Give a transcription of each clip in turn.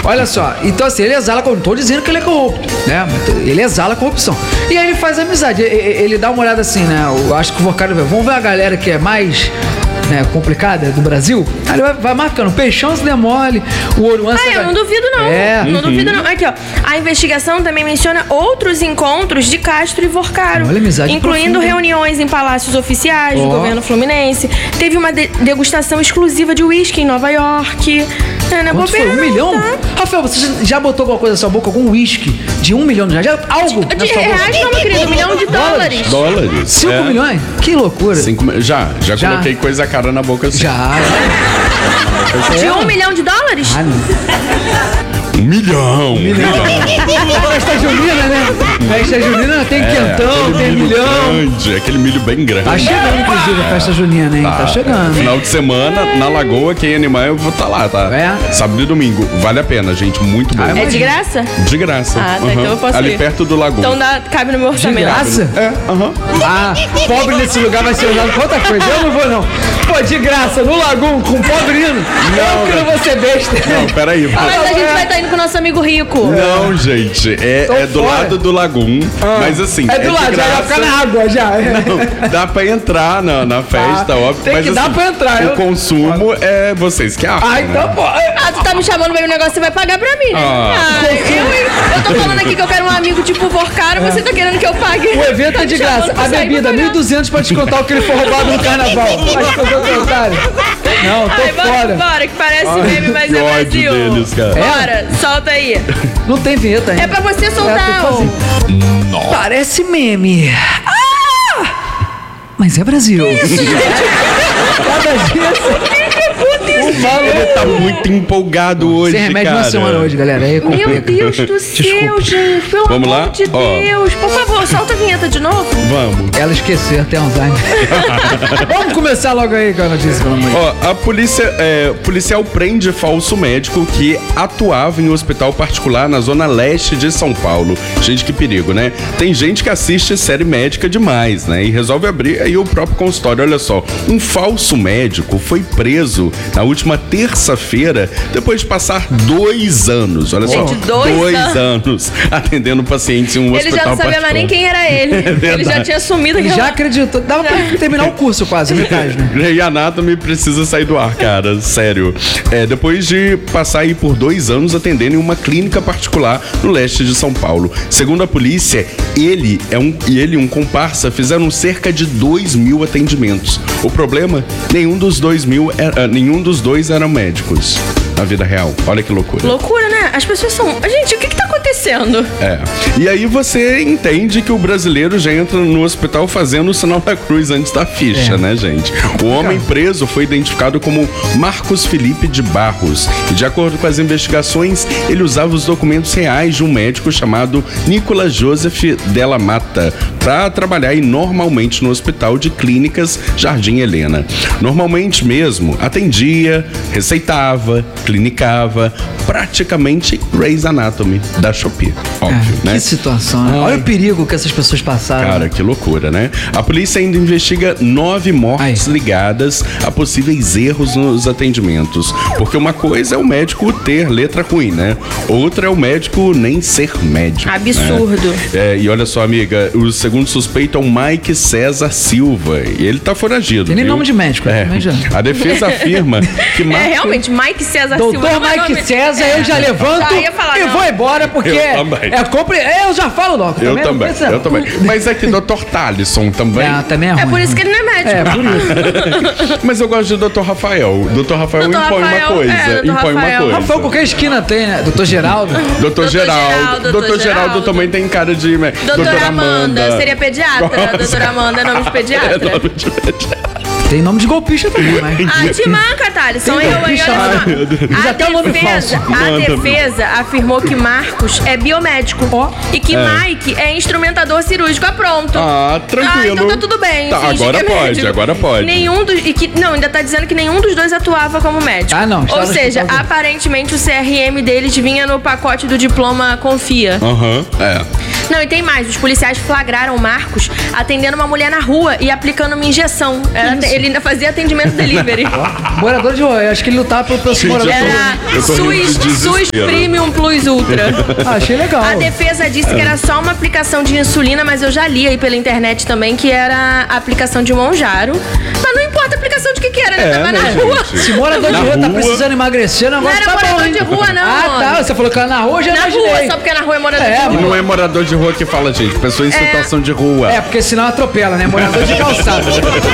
Olha só, então assim, ele exala, não tô dizendo que ele é corrupto, né? Ele exala a corrupção. E aí ele faz amizade, ele dá uma olhada assim, né? Eu acho que o Vocário vê, vamos ver a galera que é mais... complicada do Brasil, aí ele vai marcando Peixão se demole, o Oruança... eu não duvido não, não duvido não. Aqui ó, a investigação também menciona outros encontros de Castro e Vocário, incluindo reuniões em palácios oficiais do governo fluminense. Teve uma degustação exclusiva de uísque em Nova York. Quanto foi? 1 milhão? Tá? Rafael, você já botou alguma coisa na sua boca, algum uísque de 1 milhão de reais? Algo de reais não, meu querido, 1 milhão de dólares. 5 milhões? Que loucura. Já coloquei coisa cara na boca assim. Já. De 1 milhão de dólares? 1 milhão. Festa junina, né? Festa junina tem quentão, tem milhão. Grande, aquele milho bem grande. Tá chegando, inclusive, a festa junina, hein? Tá chegando. Final de semana, na Lagoa, quem animar, eu vou estar lá, tá? Sábado e domingo. Vale a pena, gente. Muito bom. É de graça? De graça. Então eu posso ali ir. perto do Lagoa. Então cabe no meu orçamento. De graça? Pobre nesse lugar vai ser usado pra outra coisa. Eu não vou, não. Pô, de graça, no Lagoon, com pobre indo. Eu que não vou ser besta. Não, peraí. Mas a gente vai estar indo com o nosso amigo rico. Não, gente. É do lado do Lagoon. Mas assim. É do lado, já vai ficar na água já. Não, dá pra entrar na festa, óbvio. Tem mas que dar pra entrar. O consumo é vocês que arcam. Então, pô. Tu tá me chamando pra ir no negócio, você vai pagar pra mim, né? Eu tô falando aqui que eu quero um amigo tipo Vocário, você tá querendo que eu pague. O evento é de graça. A bebida, 1.200 pra descontar o que ele for roubado no carnaval. Pode fazer o contrário. Não, tô fora. Bora, que parece meme, mas é Brasil. Deles, cara. Bora, solta aí. Não tem vinheta ainda. É pra você soltar. Parece meme. Mas é Brasil. Cada dia... Ele tá muito empolgado hoje, Sem remédio cara. uma semana hoje, galera. Aí Meu Deus do céu, gente. Pelo Vamos lá? amor de Deus. Por favor, solta a vinheta de novo. Vamos. Ela esqueceu até Alzheimer. Vamos começar logo aí com a notícia, pelo amor de Deus. A policial prende falso médico que atuava em um hospital particular na zona leste de São Paulo. Gente, que perigo, né? Tem gente que assiste série médica demais, né? E resolve abrir aí o próprio consultório. Olha só, um falso médico foi preso na última terça-feira, depois de passar 2 anos. Olha só, 2 anos atendendo pacientes em um hospital particular. Ele já não sabia mais nem quem era ele. Ele já tinha assumido Ele já acreditou. Dava pra terminar o curso quase, metade, né? Grey Anatomy precisa sair do ar, cara. Sério. Depois de passar aí por 2 anos atendendo em uma clínica particular no leste de São Paulo. Segundo a polícia, ele e um comparsa fizeram cerca de 2.000 atendimentos. O problema? Nenhum dos dois eram médicos na vida real. Olha que loucura. Loucura, né? As pessoas são... Gente, o que tá acontecendo? E aí você entende que o brasileiro já entra no hospital fazendo o sinal da cruz antes da ficha, né, gente? O homem preso foi identificado como Marcos Felipe de Barros. E de acordo com as investigações, ele usava os documentos reais de um médico chamado Nicolas Joseph Della Mata para trabalhar aí normalmente no Hospital de Clínicas Jardim Helena. Normalmente mesmo, atendia, receitava, clinicava, praticamente Grey's Anatomy da Shopee, óbvio, né? Que situação, né? Olha o perigo que essas pessoas passaram. Cara, que loucura, né? A polícia ainda investiga 9 mortes ligadas a possíveis erros nos atendimentos. Porque uma coisa é o médico ter letra ruim, né? Outra é o médico nem ser médico. Absurdo. Né? E olha só, amiga, o segundo suspeito é o Mike César Silva. E ele tá foragido. Tem nem nome de médico, A defesa afirma que realmente, Mike César Silva. Doutor Mike César, eu já levanto e vou embora, porque eu já falo logo. Eu também. Mas é que Dr. Thalisson também. Também é ruim. É por isso que ele não é médico. Por isso. Mas eu gosto de Dr. Rafael. Dr. Rafael impõe uma coisa. Rafael, qualquer esquina tem, né? Dr. Geraldo. Dr. Geraldo também tem cara de... Doutora Amanda. Seria pediatra? Doutora Amanda é nome de pediatra? É nome de pediatra. Tem nome de golpista também, né? Te manca, Thales. São eu aí, A defesa afirmou que Marcos é biomédico e que Mike é instrumentador cirúrgico. Pronto. Tranquilo. Então tá tudo bem. Tá, agora pode. Ainda tá dizendo que nenhum dos dois atuava como médico. Não. Ou seja, aparentemente o CRM deles vinha no pacote do diploma Confia. Não, e tem mais. Os policiais flagraram o Marcos atendendo uma mulher na rua e aplicando uma injeção. Ele ainda fazia atendimento delivery. Morador de rua. Eu acho que ele lutava pelo morador de rua. Era SUS Premium Plus Ultra. Achei legal. A defesa disse que era só uma aplicação de insulina, mas eu já li aí pela internet também que era a aplicação de Monjaro. Mas não importa a aplicação de que era, né? Tava na rua. Se morador de rua tá precisando emagrecer, o negócio tá bom. Não era morador de rua, não. Ah, tá. Você falou que era na rua, já imaginei. Na rua, só porque na rua é morador de rua. Não é morador de rua que fala, gente. Pessoa em situação de rua. É, porque senão atropela, né? Morador de calçada.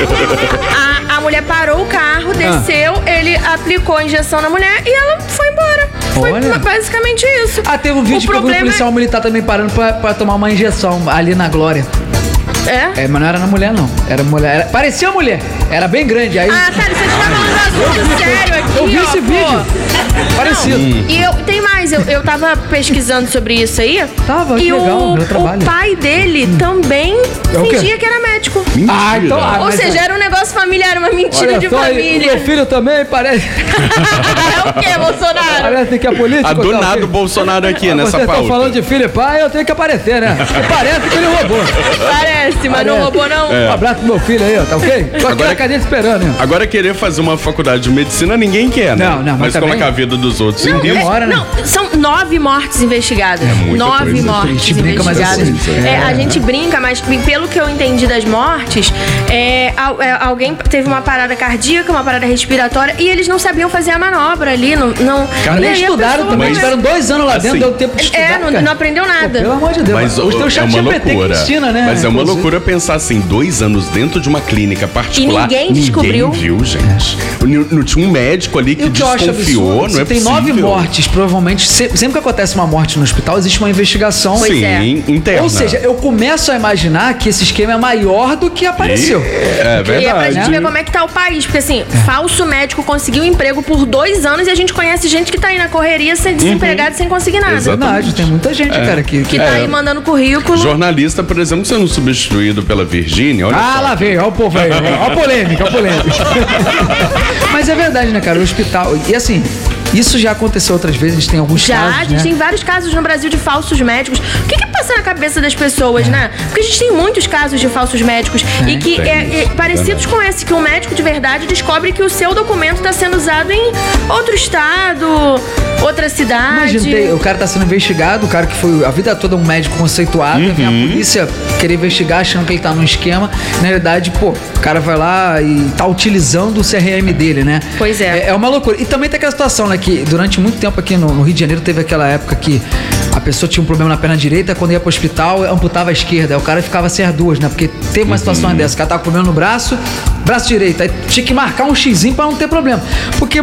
A mulher parou o carro, desceu, ele aplicou a injeção na mulher e ela foi embora. Foi basicamente isso. Teve um vídeo que eu vi um policial militar também parando pra tomar uma injeção ali na Glória. É? Mas não era na mulher, não. Era mulher. Parecia mulher. Era bem grande. Aí... Cara, você tá falando um assunto sério aqui, eu vi esse vídeo. Parecido. E tem mais, eu tava pesquisando sobre isso aí. Tava, e legal, o pai dele também fingia que era médico. Mentira. Então, ou seja, era um negócio familiar, uma mentira de família. Meu filho também parece... É o quê, Bolsonaro? Parece que é político. Do nada o Bolsonaro aqui nessa pauta. Vocês estão falando de filho e pai, eu tenho que aparecer, né? Parece que ele roubou. Parece, mas não roubou, não. Um abraço pro meu filho aí, ó, tá ok? Tô aqui na cadeia esperando, hein? Agora querer fazer uma faculdade de medicina ninguém quer, né? Não, mas também... colocar a vida dos outros não, em risco. Não, são 9 mortes investigadas. 9 mortes a gente brinca, investigadas. Mas a gente brinca, mas pelo que eu entendi das mortes, alguém teve uma parada cardíaca, uma parada respiratória e eles não sabiam fazer a manobra ali. Cara, nem estudaram também. Tiveram 2 anos lá dentro, deu tempo de estudar. Não aprendeu nada. Pô, pelo amor de Deus. Mas hoje tem o chat GPT que ensina, né? Mas é uma loucura pensar assim, 2 anos dentro de uma clínica particular. E ninguém descobriu. Ninguém viu, gente. Não tinha um médico ali que desconfiou, não é tem possível. 9 mortes, provavelmente, sempre que acontece uma morte no hospital, existe uma investigação. Sim, interna. Ou seja, eu começo a imaginar que esse esquema é maior do que apareceu. É verdade. E é pra gente ver como é que tá o país. Porque assim, falso médico conseguiu emprego por 2 anos e a gente conhece gente que tá aí na correria, sem desempregado, sem conseguir nada. Exatamente. Verdade, tem muita gente, cara, que tá aí mandando currículo. Jornalista, por exemplo, sendo substituído pela Virgínia, olha só. Lá veio, olha o povo aí, olha a polêmica, Mas é verdade, né, cara, o hospital, e assim... Isso já aconteceu outras vezes, a gente tem alguns casos, a gente tem vários casos no Brasil de falsos médicos. O que passa na cabeça das pessoas, né? Porque a gente tem muitos casos de falsos médicos e que parecidos com esse, que um médico de verdade descobre que o seu documento está sendo usado em outro estado, outra cidade. Imagina, o cara tá sendo investigado, o cara que foi a vida toda um médico conceituado, vem a polícia querer investigar achando que ele tá num esquema. Na verdade, o cara vai lá e tá utilizando o CRM dele, né? Pois é. É uma loucura. E também tem aquela situação, né, que durante muito tempo aqui no Rio de Janeiro teve aquela época que a pessoa tinha um problema na perna direita, quando ia pro hospital, amputava a esquerda. Aí o cara ficava sem as duas, né? Porque teve uma situação dessa, o cara tava com problema no braço direito. Aí tinha que marcar um xizinho pra não ter problema. Porque...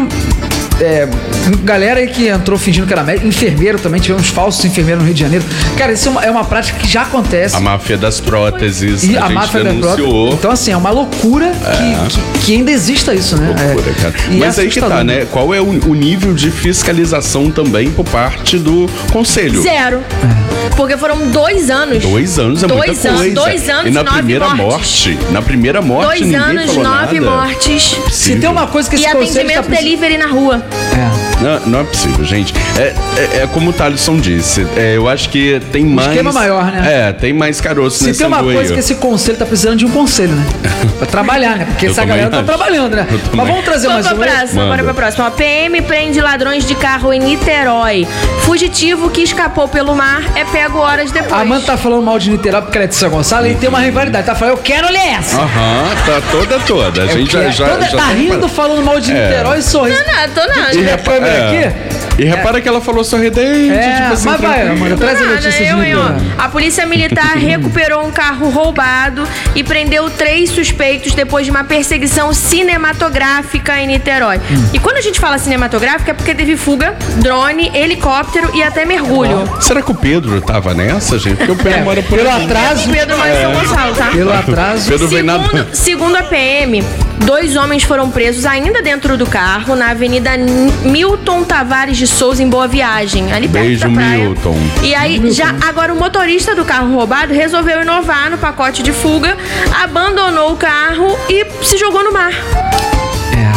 galera aí que entrou fingindo que era médico, enfermeiro também, tivemos falsos enfermeiros no Rio de Janeiro. Cara, isso é uma prática que já acontece. A máfia das próteses, e a máfia denunciou. Então, assim, é uma loucura que ainda exista isso, né? Loucura, cara. Mas aí que tá, né? Qual é o nível de fiscalização também por parte do conselho? 0. Porque foram 2 anos. 2 anos é muita coisa. 2 anos, e na 9 primeira mortes. Na primeira morte, 2 ninguém anos, falou 9 nada. mortes. Se tem uma coisa que esse e conselho atendimento delivery na rua. Não é possível, gente. É como o Thalisson disse. Eu acho que tem mais... esquema maior, né? Tem mais caroço nesse Se tem uma coisa que esse conselho tá precisando de um conselho, né? Pra trabalhar, né? Porque essa galera tá trabalhando, né? Mas vamos trazer mais uma. Bora pra próxima. A PM prende ladrões de carro em Niterói. Fugitivo que escapou pelo mar é pego horas depois. A Amanda tá falando mal de Niterói porque ela é de São Gonçalo e tem uma rivalidade. Tá falando, eu quero ler essa. Tá toda. A gente já tá rindo falando mal de Niterói e sorrindo. Tô nada. E repara que ela falou sorridente, tipo assim. Mas vai, Amanda, traz a notícia de Niterói. A polícia militar recuperou um carro roubado e prendeu 3 suspeitos depois de uma perseguição cinematográfica em Niterói. E quando a gente fala cinematográfica é porque teve fuga, drone, helicóptero e até mergulho. Será que o Pedro tava nessa, gente? Porque o Pedro mora por pelo atraso. O Pedro mora em São Gonçalo, tá? Pelo atraso. Pedro vem nada. Segundo a PM, 2 homens foram presos ainda dentro do carro na Avenida Milton Tavares de Souza, em Boa Viagem, ali perto Beijo, da praia. Milton. E aí, agora o motorista do carro roubado resolveu inovar no pacote de fuga, abandonou o carro e se jogou no mar.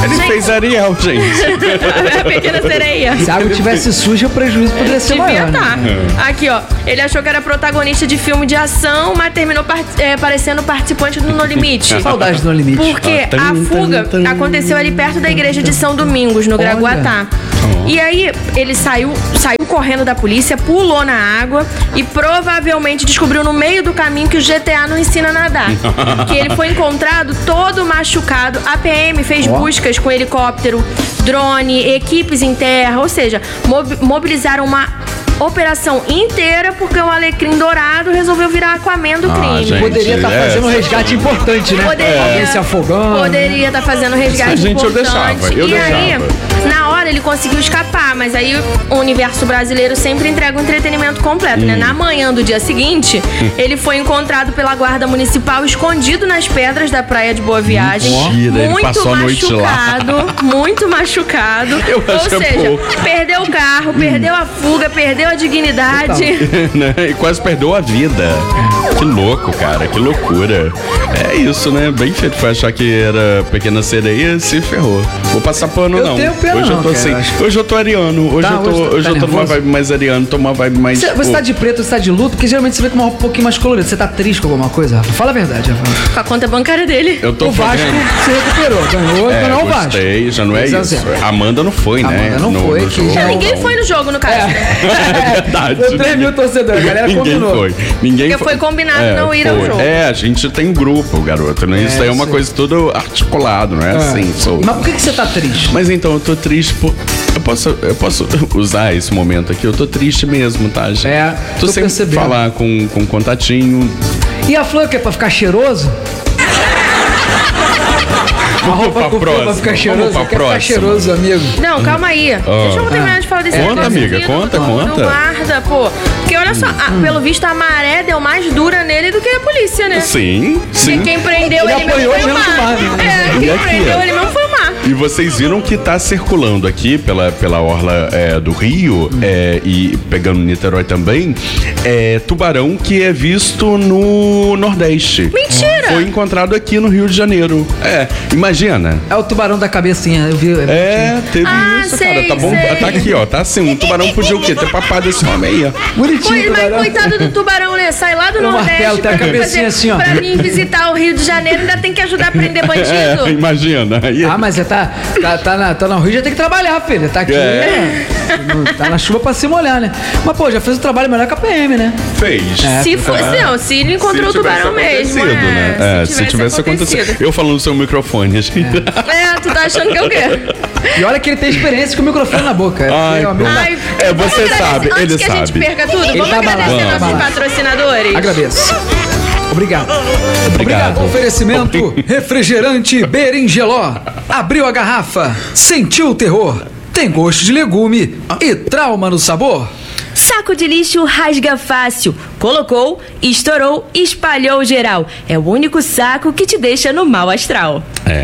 Ele fez Ariel, gente. A Pequena Sereia. Se a água tivesse suja, o prejuízo poderia ser maior. Aqui, ó. Ele achou que era protagonista de filme de ação, mas terminou parecendo participante do No Limite. Saudade do No Limite. Porque a fuga aconteceu ali perto da igreja de São Domingos, no Graguatá. E aí, ele saiu correndo da polícia, pulou na água e provavelmente descobriu no meio do caminho que o GTA não ensina a nadar. Que ele foi encontrado todo machucado. A PM fez buscas com helicóptero, drone, equipes em terra, ou seja, mobilizaram uma operação inteira porque o Alecrim Dourado resolveu virar Aquaman do crime. Gente, poderia estar fazendo um resgate importante, né? Alguém se afogando. Poderia estar fazendo um resgate importante. Eu deixava. Aí, na hora, ele conseguiu escapar, mas aí o universo brasileiro sempre entrega um entretenimento completo, né? Na manhã do dia seguinte, ele foi encontrado pela guarda municipal escondido nas pedras da praia de Boa Viagem. Mentira, ele passou a noite lá. Muito machucado. Ou seja, perdeu o carro, perdeu a fuga, perdeu a dignidade. E quase perdeu a vida. Que louco, cara, que loucura. É isso, né? Bem feito, foi achar que era Pequena Sereia, se ferrou. Vou passar pano, não. Tenho pena, hoje não, eu tô assim. Hoje eu tô ariano. Hoje eu tô numa vibe mais ariano, tô numa vibe mais. Você tá de preto, você tá de luto, porque geralmente você vê com uma roupa um pouquinho mais colorida. Você tá triste com alguma coisa, Rafa? Fala a verdade, Rafa. Com a conta bancária dele. Eu tô o Vasco se recuperou, ganhou o Vasco. Gostei, já não é isso. Amanda não foi, né? Amanda não foi. Ninguém foi no jogo, no caso. É verdade. 3 mil torcedores, a galera combinou. Ninguém foi. Porque foi combinado não ir ao jogo. A gente tem grupo, garoto, né? Isso daí é uma coisa tudo articulado, não é assim? Mas por que você tá triste? Mas então, eu tô triste por... Eu posso usar esse momento aqui? Eu tô triste mesmo, tá, gente? Tô sem falar com contatinho. E a flor que é pra ficar cheiroso? Uma roupa com flor pra ficar cheiroso? Quer ficar cheiroso, amigo? Não, calma aí. Deixa eu terminar de falar desse Conta, amiga, conta. Do guarda, pô. Porque olha só, pelo visto a maré deu mais dura nele do que a polícia, né? Sim. Porque quem prendeu ele mesmo foi o mar. Quem prendeu ele mesmo foi o mar. E vocês viram que tá circulando aqui pela orla do Rio e pegando Niterói também, tubarão que é visto no Nordeste. Mentira! Foi encontrado aqui no Rio de Janeiro. Imagina. É o tubarão da cabecinha, eu vi. Teve isso, cara. Tá bom. Tá aqui, ó. Tá assim. Um tubarão podia o quê? Ter papado esse homem aí, ó. Bonitinho, mas coitado do tubarão, né? Sai lá do Nordeste martelo, tem a cabecinha assim, ó. Pra vir visitar o Rio de Janeiro, ainda tem que ajudar a prender bandido. Imagina. Mas você tá no Rio, já tem que trabalhar, filha. Tá aqui, tá na chuva pra se molhar, né? Mas, pô, já fez o trabalho melhor que a PM, né? Fez. Se ele encontrou o tubarão mesmo, né? Se tivesse acontecido. Eu falando no seu microfone, gente. Tu tá achando que eu quero? E olha que ele tem experiência com o microfone na boca. Você sabe, ele antes que sabe. A gente perca tudo, vamos agradecer nossos patrocinadores. Agradeço. Obrigado. Oferecimento: refrigerante Berinjeló. Abriu a garrafa, sentiu o terror. Tem gosto de legume e trauma no sabor. Saco de lixo rasga fácil. Colocou, estourou, espalhou geral. É o único saco que te deixa no mau astral.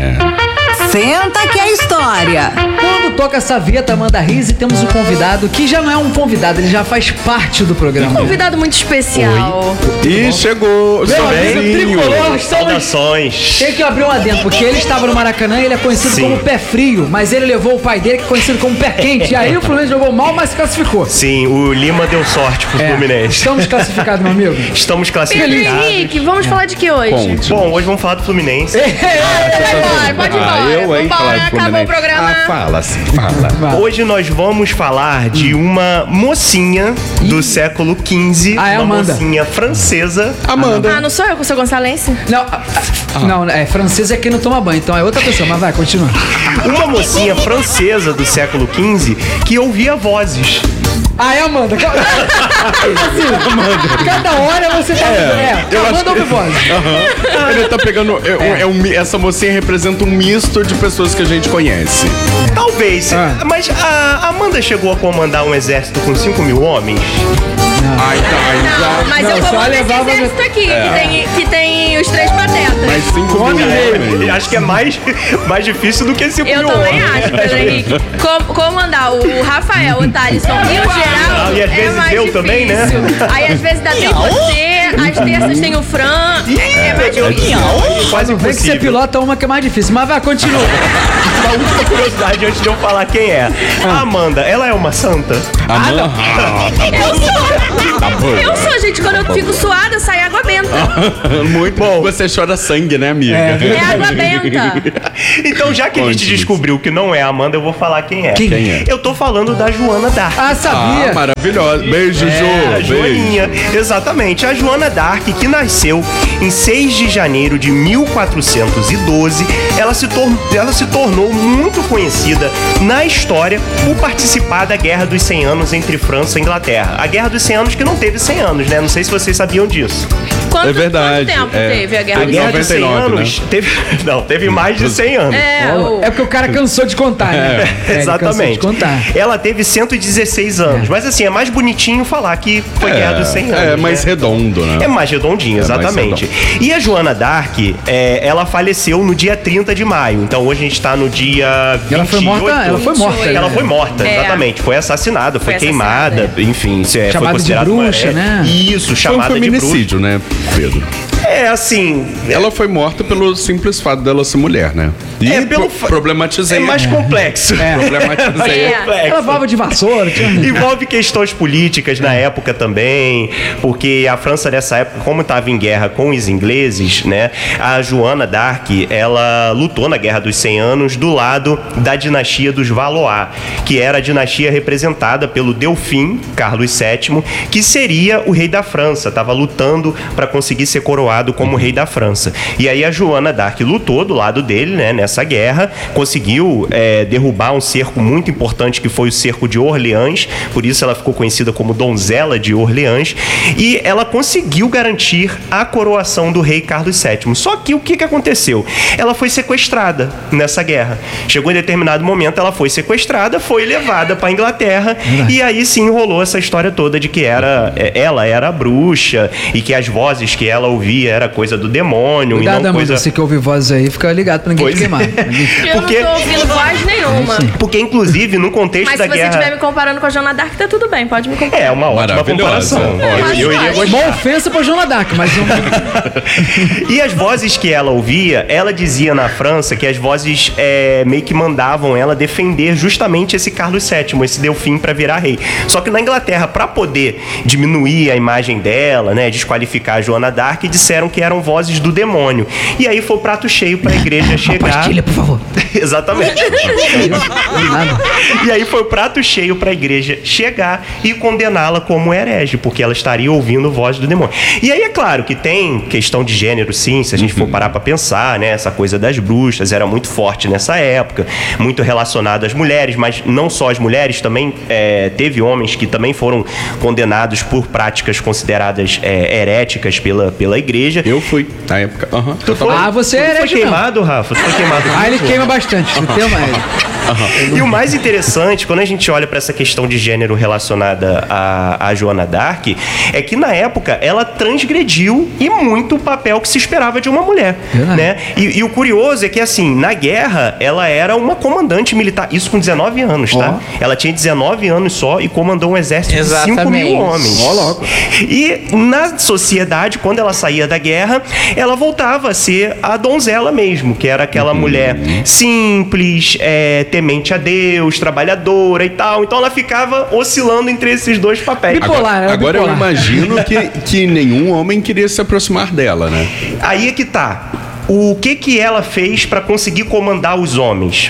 Senta que é história. Quando toca essa vinheta, Amanda Rizzi, temos um convidado que já não é um convidado, ele já faz parte do programa. Um convidado muito especial. E chegou. Meu amigo tricolor, saudações. Tem que abrir um adendo, porque ele estava no Maracanã e ele é conhecido como pé frio, mas ele levou o pai dele, que é conhecido como pé quente. E aí o Fluminense jogou mal, mas se classificou. Sim, o Lima deu sorte pro Fluminense. Estamos classificados, meu amigo. Estamos classificados. Pedro Henrique, vamos falar de que hoje? Bom, hoje vamos falar do Fluminense. Vai embora, pode ir embora. Acabou o programa. Fala. Hoje nós vamos falar de uma mocinha do século XV, uma mocinha francesa. Amanda. Não sou eu com o seu gonçalense? Não, francesa é quem não toma banho, então é outra pessoa, mas vai, continua. Uma mocinha francesa do século XV que ouvia vozes. Amanda. Amanda. Cada hora você tá... Amanda ouve voz. Ele tá pegando... essa mocinha representa um misto de pessoas que a gente conhece. Talvez. Mas a Amanda chegou a comandar um exército com 5.000 homens? Não, mas eu comando esse exército aqui, que tem os 3 patetas. Mas 5.000 acho que é mais difícil do que 5.000 homens. Eu também acho, Pedro Henrique. Comandar o Rafael, o Thalisson e o Geraldo e às vezes mais eu difícil. também, né? Aí às vezes dá tempo você, Às terças tem o Fran. É mais difícil. Quase Vê que você impossível. pilota uma que é mais difícil, mas vai, continua. Uma última curiosidade antes de eu falar quem é. A Amanda, ela é uma santa? Amanda. Eu sou, gente. Quando eu fico suada, sai água benta. Muito bom. Você chora sangue, né, amiga? É água benta. Então, já que a gente Conte-nos. descobriu que não é a Amanda, eu vou falar quem é. Quem é? Eu tô falando da Joana d'Arc. Ah, sabia. Ah, maravilhosa. Beijo, A Ju. Joaninha, exatamente. A Joana d'Arc, que nasceu em 6 de janeiro de 1412, ela se tornou muito conhecida na história por participar da Guerra dos 100 Anos entre França e Inglaterra. A Guerra dos 100 Anos que não teve 100 anos, né? Não sei se vocês sabiam disso. É verdade. Quanto tempo teve a Guerra A dos Guerra dos 100 99, Anos teve mais de 100 anos. É porque o cara cansou de contar, né? Ele Exatamente. cansou de contar. Ela teve 116 anos. Mas assim, é mais bonitinho falar que foi Guerra dos 100 anos. É mais né? redondo, né? É mais redondinho, exatamente. E a Joana d'Arc, ela faleceu no dia 30 de maio. Então hoje a gente tá no dia 28. Ela foi morta. Ela né? foi morta, É. exatamente. Foi assassinada, foi Foi queimada, enfim. Foi Chamada de considerada bruxa, né? Isso, Foi um chamada de bruxa. feminicídio, né, Pedro? É, assim... Ela foi morta pelo simples fato dela ser mulher, né? E problematizei. É mais complexo. Problematizei. Ela voava de vassoura. Envolve questões políticas na época também, porque a França nessa época, como estava em guerra com os ingleses, né? A Joana d'Arc, ela lutou na Guerra dos 100 Anos do lado da dinastia dos Valois, que era a dinastia representada pelo Delfim, Carlos VII, que seria o rei da França, estava lutando para conseguir ser coroado como rei da França. E aí a Joana d'Arc lutou do lado dele, né? Nessa guerra, conseguiu derrubar um cerco muito importante que foi o cerco de Orleans, por isso ela ficou conhecida como Donzela de Orleans, e ela conseguiu garantir a coroação do rei Carlos VII. Só que o que aconteceu? Ela foi sequestrada nessa guerra. Chegou em determinado momento, ela foi sequestrada, foi levada para Inglaterra, e aí sim rolou essa história toda de que ela era a bruxa e que as vozes que ela ouvia era coisa do demônio. Cuidado, e não Amanda, coisa... você que ouve vozes aí, fica ligado pra ninguém te queimar. Eu Porque- não tô ouvindo voz nenhuma. Porque, inclusive, no contexto Mas da se você guerra... estiver me comparando com a Joana d'Arc, tá tudo bem, pode me comparar. É uma ótima Maravilhosa. comparação. É, Eu iria gostar. Uma ofensa pra Joana d'Arc, mas não... E as vozes que ela ouvia, ela dizia na França que as vozes meio que mandavam ela defender justamente esse Carlos VII, esse Delfim, para virar rei. Só que na Inglaterra, para poder diminuir a imagem dela, né, desqualificar a Joana d'Arc, disseram que eram vozes do demônio. E aí foi o prato cheio para a igreja chegar. Pastilha, por favor. Exatamente. Nada. E aí foi o prato cheio para a igreja chegar e condená-la como herege, porque ela estaria ouvindo voz do demônio. E aí é claro que tem questão de gênero, sim, se a gente for parar para pensar, né? Essa coisa das bruxas era muito forte nessa época, muito relacionada às mulheres, mas não só as mulheres, também teve homens que também foram condenados por práticas consideradas heréticas pela igreja. Eu fui, na época. Aham. Tu foi, Ah, você tu é foi herege queimado, Rafa? Tu foi queimado? Ah, ele queima bastante. O tema E o mais interessante, quando a gente olha para essa questão de gênero relacionada à Joana d'Arc, é que na época ela transgrediu e muito o papel que se esperava de uma mulher, né? E o curioso é que, assim, na guerra ela era uma comandante militar, isso com 19 anos, tá? Ela tinha 19 anos só e comandou um exército de 5 mil homens. E na sociedade, quando ela saía da guerra, ela voltava a ser a donzela mesmo, que era aquela mulher simples, temente a Deus, trabalhadora e tal. Então ela ficava oscilando entre esses dois papéis. Bipolar, Agora eu bipolar. imagino que nenhum homem queria se aproximar dela, né? Aí é que tá. O que ela fez para conseguir comandar os homens?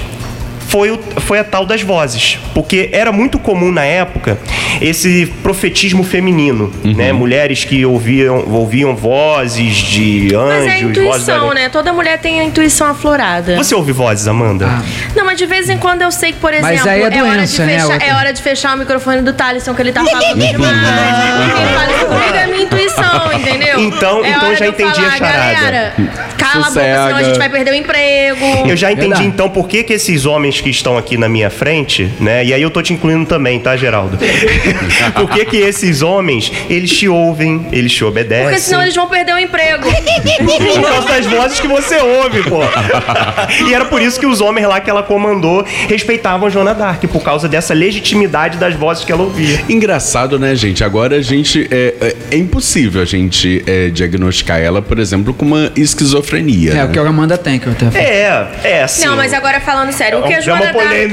Foi a tal das vozes, porque era muito comum na época esse profetismo feminino, né? Mulheres que ouviam vozes de anjos, Mas é a vozes intuição, da... né? Toda mulher tem a intuição aflorada. Você ouve vozes, Amanda? Não, mas de vez em quando eu sei que, por exemplo, Mas aí é doença, né, outra? é hora de fechar o microfone do Thaleson, que ele tá falando demais. Quem fala isso comigo é a minha intuição, entendeu? Então hora já de eu entendi falar, a charada. Galera, Cala a boca, senão a gente vai perder o emprego. Eu já entendi, então, por que esses homens que estão aqui na minha frente, né? E aí eu tô te incluindo também, tá, Geraldo? Por que esses homens, eles te ouvem, eles te obedecem? Porque senão eles vão perder o emprego. Por causa das vozes que você ouve, pô. E era por isso que os homens lá que ela comandou respeitavam a Joana d'Arc, por causa dessa legitimidade das vozes que ela ouvia. Engraçado, né, gente? Agora a gente... É impossível a gente diagnosticar ela, por exemplo, com uma esquizofrenia. O que a Amanda tem, que eu até falo. Assim... Não, mas agora falando sério, o que a Joana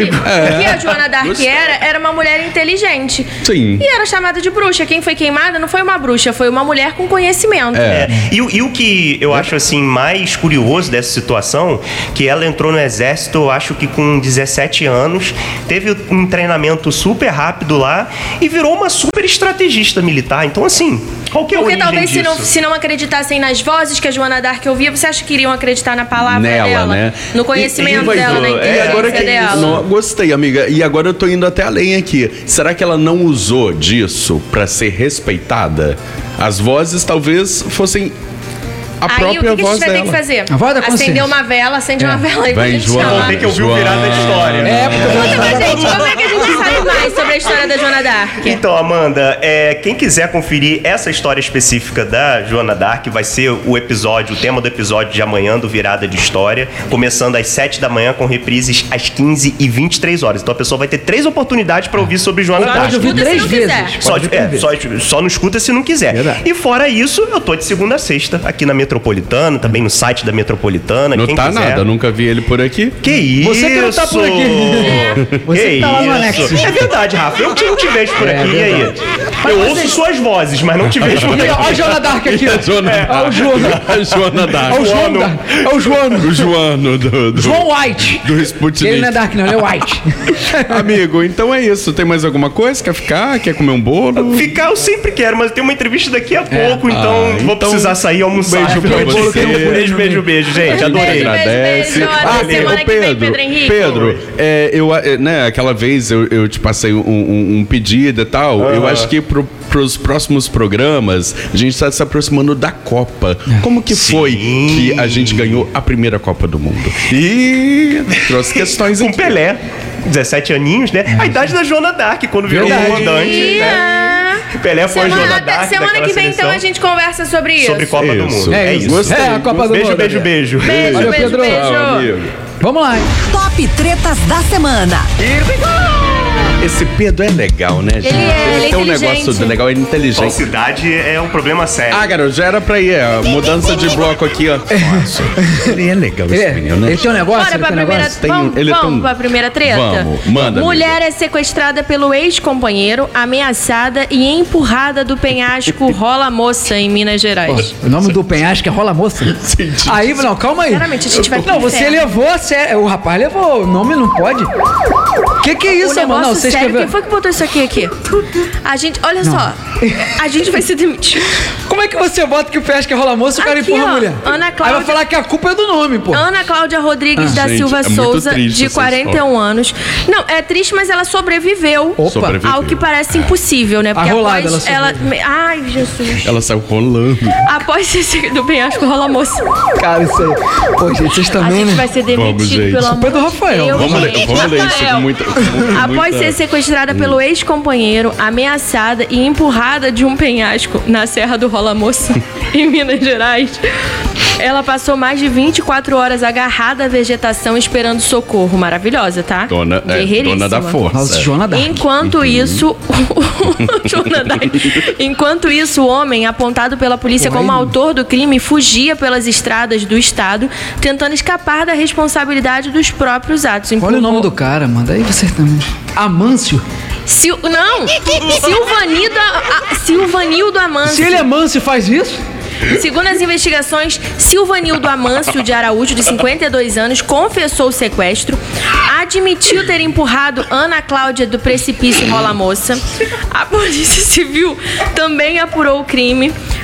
d'Arc era uma mulher inteligente. Sim. E era chamada de bruxa. Quem foi queimada não foi uma bruxa, foi uma mulher com conhecimento. E o que eu acho, assim, mais curioso dessa situação, que ela entrou no exército, eu acho que com 17 anos, teve um treinamento super rápido lá e virou uma super estrategista militar. Então, assim, qual que é a origem talvez disso? se não acreditassem nas vozes que a Joana d'Arc ouvia, você acha que iriam acreditar na palavra nela, dela? Né? No conhecimento dela, na inteligência dela? Não, gostei, amiga. E agora eu tô indo até além aqui. Será que ela não usou disso pra ser respeitada? As vozes talvez fossem a própria voz dela. Aí o que a gente vai ter que fazer? A voz da consciência. Acender uma vela, acende uma vela aí pra Vem, gente Joana. chamar. Vamos ter que ouvir o virado da história. Conta pra gente, como é que a gente sabe mais sobre a história da Joana d'Arc? Então, Amanda, quem quiser conferir essa história específica da Joana d'Arc, vai ser o tema do episódio de amanhã do Virada de História, começando às 7 da manhã com reprises às 15 e 23 horas. Então a pessoa vai ter 3 oportunidades pra ouvir sobre Joana d'Arc. Pode ouvir 3 vezes. Só não escuta se não quiser. Verdade. E fora isso, eu tô de segunda a sexta aqui na Metropolitana, também no site da Metropolitana. Não quem tá quiser. nada, nunca vi ele por aqui. Que isso? Você que não tá por aqui. Você que tá lá no anexo. É verdade, Rafa. Eu não te vejo por aqui. E aí? Eu ouço suas vozes, mas não te vejo por aqui. Olha a Joana d'Arc aqui. A Joana d'Arc. É o Joano. O Joano do João White. do Sputnik. Ele não é Dark, não, ele é White. Amigo, então é isso. Tem mais alguma coisa? Quer ficar? Quer comer um bolo? Ficar eu sempre quero, mas tem uma entrevista daqui a pouco, então vou precisar sair almoçar. Beijo pra você. Beijo, gente. Adorei. Agradece. Semana que vem, Pedro Henrique. Pedro, aquela vez eu te passei um pedido e tal. Eu acho que pros próximos programas, a gente está se aproximando da Copa. Como que foi que a gente ganhou a primeira Copa do Mundo? E trouxe questões Com aqui. Pelé, 17 aninhos, né? A idade da Joana d'Arc, quando virou comandante, né? Pelé foi a Joana d'Arc. Semana que vem, então, a gente conversa sobre isso. Sobre Copa do Mundo. É isso. Gostei. A Copa do Mundo. Beijo. Valeu, Pedro. Vamos lá, hein? Top Tretas da Semana. Esse Pedro é legal, né, gente? Ele tem um inteligente. negócio legal, ele é inteligente. Falsidade é um problema sério. Garoto, já era pra ir. Mudança de bloco aqui, ó. Nossa. Ele é legal, esse menino, né? Ele tem um negócio? Bora pra ele tem um primeira, negócio? vamos pra primeira treta? Vamos, manda. Mulher é sequestrada pelo ex-companheiro, ameaçada e empurrada do penhasco Rola Moça, em Minas Gerais. O nome do penhasco é Rola Moça? Aí, não, calma aí. Sinceramente, a gente vai pro Não, você inferno. levou a sério. O rapaz levou. O nome não pode. Que é isso, O mano? negócio Não, você sério, escreveu. quem foi que botou isso aqui? A gente, olha só, a gente vai ser demitido. Como é que você bota que o penhasco é Rola Moça e o cara Aqui, empurra ó, a mulher? Ana Aí Cláudia- vai falar que a culpa é do nome, pô. Ana Cláudia Rodrigues da gente, Silva é muito Souza, triste de essa 41 anos. Não, é triste, mas ela sobreviveu. Opa. Sobreviveu. Ao que parece impossível, né? Porque Arrolada, após ela Ai, Jesus. Ela saiu rolando. Após esse do penhasco Rola Moça. Cara, isso aí. Pô, gente, vocês A também, gente né? vai ser demitido, gente. pelo amor Culpa é do Rafael. de Deus, Vamos ler gente. isso Rafael. com muita. Após ser sequestrada pelo ex-companheiro, ameaçada e empurrada de um penhasco na Serra do Rola Moça, em Minas Gerais, ela passou mais de 24 horas agarrada à vegetação esperando socorro. Maravilhosa, tá? Dona da força. Nossa, Joana d'Arc. Enquanto isso, Joana d'Arc. Enquanto isso, o homem, apontado pela polícia como autor do crime, fugia pelas estradas do estado, tentando escapar da responsabilidade dos próprios atos. Olha o nome do cara, mano. Daí você também. Amâncio. Não! Silvanildo Amâncio. Se ele é manso e faz isso? Segundo as investigações, Silvanildo Amâncio de Araújo, de 52 anos, confessou o sequestro, admitiu ter empurrado Ana Cláudia do precipício Rola Moça. A Polícia Civil também apurou o crime.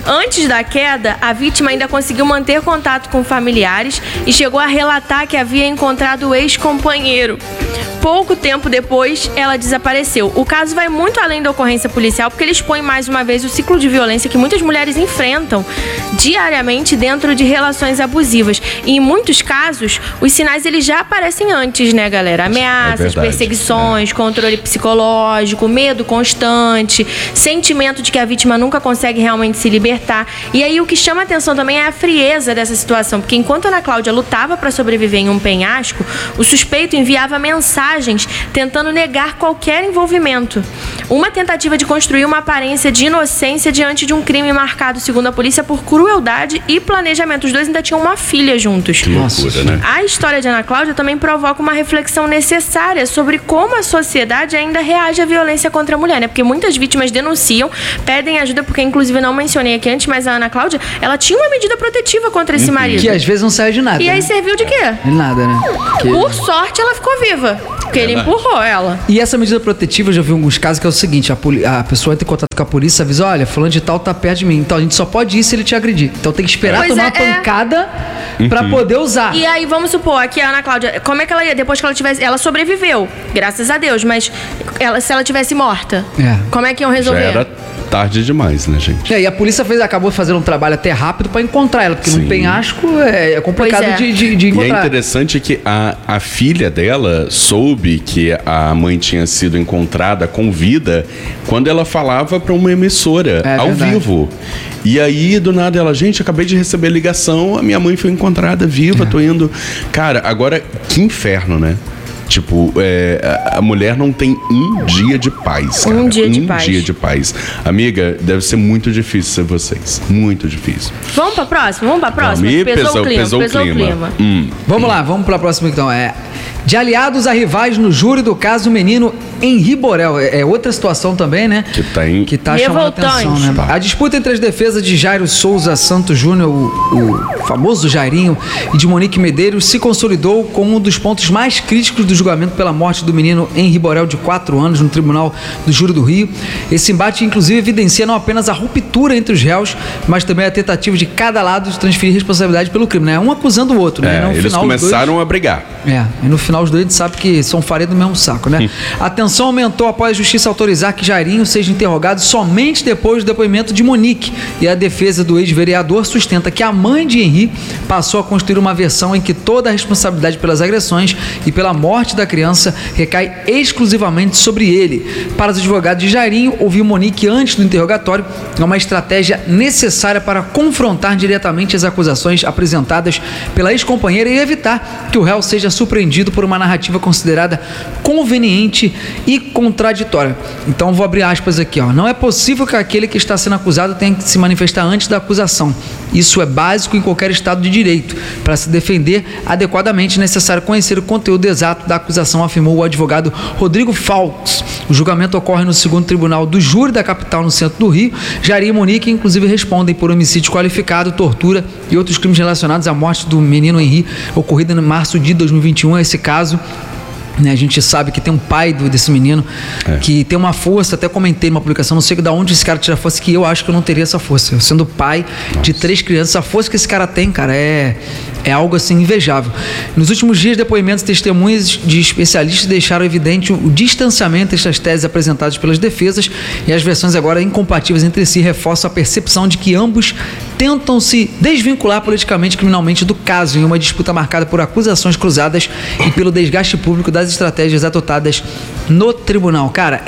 Antes da queda, a vítima ainda conseguiu manter contato com familiares e chegou a relatar que havia encontrado o ex-companheiro. Pouco tempo depois, ela desapareceu. O caso vai muito além da ocorrência policial, porque ele expõe mais uma vez o ciclo de violência que muitas mulheres enfrentam diariamente dentro de relações abusivas. E em muitos casos, os sinais eles já aparecem antes, né, galera? Ameaças, perseguições, controle psicológico, medo constante, sentimento de que a vítima nunca consegue realmente se libertar. E aí o que chama atenção também é a frieza dessa situação, porque enquanto a Ana Cláudia lutava para sobreviver em um penhasco, o suspeito enviava mensagens tentando negar qualquer envolvimento. Uma tentativa de construir uma aparência de inocência diante de um crime marcado, segundo a polícia, por crueldade e planejamento. Os dois ainda tinham uma filha juntos. Que loucura, né? A história de Ana Cláudia também provoca uma reflexão necessária sobre como a sociedade ainda reage à violência contra a mulher, né? Porque muitas vítimas denunciam, pedem ajuda, porque inclusive não mencionei aqui antes, mas a Ana Cláudia, ela tinha uma medida protetiva contra esse marido. Que às vezes não serve de nada. E aí serviu de quê? De nada, né? Por sorte, ela ficou viva. Porque ele empurrou ela. E essa medida protetiva, eu já vi alguns casos que é o seguinte: a pessoa entra em contato com a polícia, avisa, olha, fulano de tal tá perto de mim. Então a gente só pode ir se ele te agredir. Então tem que esperar tomar uma pancada pra poder usar. E aí, vamos supor, aqui a Ana Cláudia, como é que ela ia, depois que ela tivesse... Ela sobreviveu, graças a Deus, mas se ela tivesse morta, como é que iam resolver? Já era tarde demais, né, gente? E a polícia acabou fazendo um trabalho até rápido pra encontrar ela, porque num penhasco é complicado de encontrar. E é interessante que a filha dela soube que a mãe tinha sido encontrada com vida quando ela falava pra uma emissora, ao vivo. E aí, do nada, ela, gente, acabei de receber ligação, a minha mãe foi encontrada viva, tô indo... Cara, agora, que inferno, né? Tipo, a mulher não tem um dia de paz, cara. Um dia de paz. Amiga, deve ser muito difícil ser vocês. Muito difícil. Vamos pra próxima? Pesou o clima. Vamos lá, vamos pra próxima então. De aliados a rivais no júri do caso menino Henri Borel. É outra situação também, né? Que tá chamando atenção, né? A disputa entre as defesas de Jairo Souza Santos Júnior, o famoso Jairinho, e de Monique Medeiros se consolidou como um dos pontos mais críticos do julgamento pela morte do menino Henri Borel, de 4 anos, no Tribunal do Júri do Rio. Esse embate, inclusive, evidencia não apenas a ruptura entre os réus, mas também a tentativa de cada lado de transferir responsabilidade pelo crime, né? Um acusando o outro, né? Eles começaram a brigar. E no final os dois sabem que são farinha do mesmo saco, né? A tensão aumentou após a justiça autorizar que Jairinho seja interrogado somente depois do depoimento de Monique. E a defesa do ex-vereador sustenta que a mãe de Henri passou a construir uma versão em que toda a responsabilidade pelas agressões e pela morte da criança recai exclusivamente sobre ele. Para os advogados de Jairinho, ouvir Monique antes do interrogatório é uma estratégia necessária para confrontar diretamente as acusações apresentadas pela ex-companheira e evitar que o réu seja surpreendido por uma narrativa considerada conveniente e contraditória. Então vou abrir aspas aqui, ó. Não é possível que aquele que está sendo acusado tenha que se manifestar antes da acusação. Isso é básico em qualquer estado de direito. Para se defender adequadamente é necessário conhecer o conteúdo exato da acusação, afirmou o advogado Rodrigo Falks. O julgamento ocorre no 2º Tribunal do Júri da capital, no centro do Rio. Jairinho e Monique, inclusive, respondem por homicídio qualificado, tortura e outros crimes relacionados à morte do menino Henri, ocorrida em março de 2021. Esse caso, né, a gente sabe que tem um pai desse menino que tem uma força, até comentei numa publicação, não sei de onde esse cara tira a força, que eu acho que eu não teria essa força. Eu sendo pai de 3 crianças, a força que esse cara tem, cara, é algo assim invejável. Nos últimos dias, depoimentos e testemunhas de especialistas deixaram evidente o distanciamento entre as teses apresentadas pelas defesas, e as versões agora incompatíveis entre si reforçam a percepção de que ambos tentam se desvincular politicamente e criminalmente do caso, em uma disputa marcada por acusações cruzadas e pelo desgaste público das estratégias adotadas no tribunal. Cara,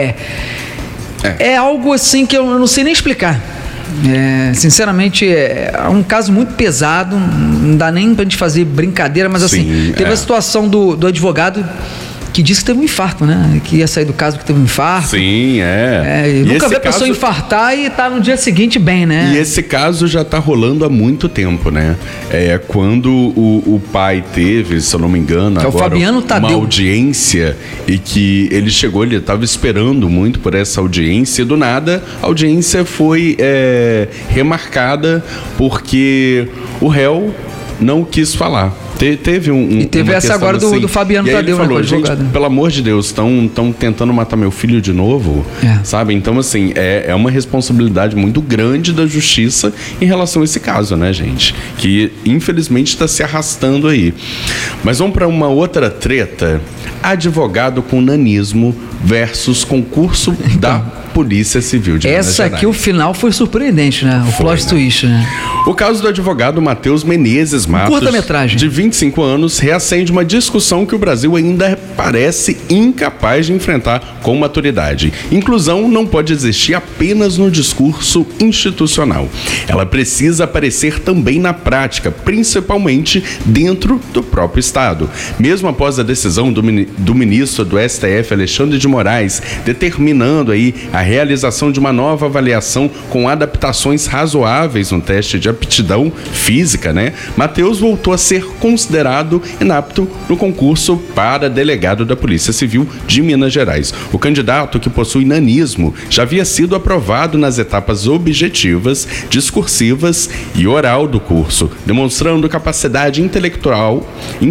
é algo assim que eu não sei nem explicar. Sinceramente, é um caso muito pesado, não dá nem pra gente fazer brincadeira, mas assim, teve a situação do advogado que disse que teve um infarto, né? Que ia sair do caso que teve um infarto. Sim, nunca vi a pessoa infartar e tá no dia seguinte bem, né? E esse caso já tá rolando há muito tempo, né? Quando o pai teve, se eu não me engano, que agora, é o Fabiano Tadeu, uma audiência, e que ele chegou, ele tava esperando muito por essa audiência, e do nada a audiência foi remarcada porque o réu não quis falar. Teve E teve essa agora assim, do Fabiano Tadeu, falou, né? Gente, pelo amor de Deus, estão tentando matar meu filho de novo, sabe? Então, assim, é uma responsabilidade muito grande da justiça em relação a esse caso, né, gente? Que, infelizmente, está se arrastando aí. Mas vamos para uma outra treta. Advogado com nanismo versus concurso da Polícia Civil de Minas Gerais. Essa aqui, o final foi surpreendente, né? O plot twist, né? O caso do advogado Matheus Menezes Matos, curta-metragem, de 25 anos, reacende uma discussão que o Brasil ainda parece incapaz de enfrentar com maturidade. Inclusão não pode existir apenas no discurso institucional. Ela precisa aparecer também na prática, principalmente dentro do próprio Estado. Mesmo após a decisão do ministro do STF, Alexandre de Moraes, determinando aí a realização de uma nova avaliação com adaptações razoáveis no teste de aptidão física, né? Matheus voltou a ser considerado inapto no concurso para delegado da Polícia Civil de Minas Gerais. O candidato, que possui nanismo, já havia sido aprovado nas etapas objetivas, discursivas e oral do curso, demonstrando capacidade intelectual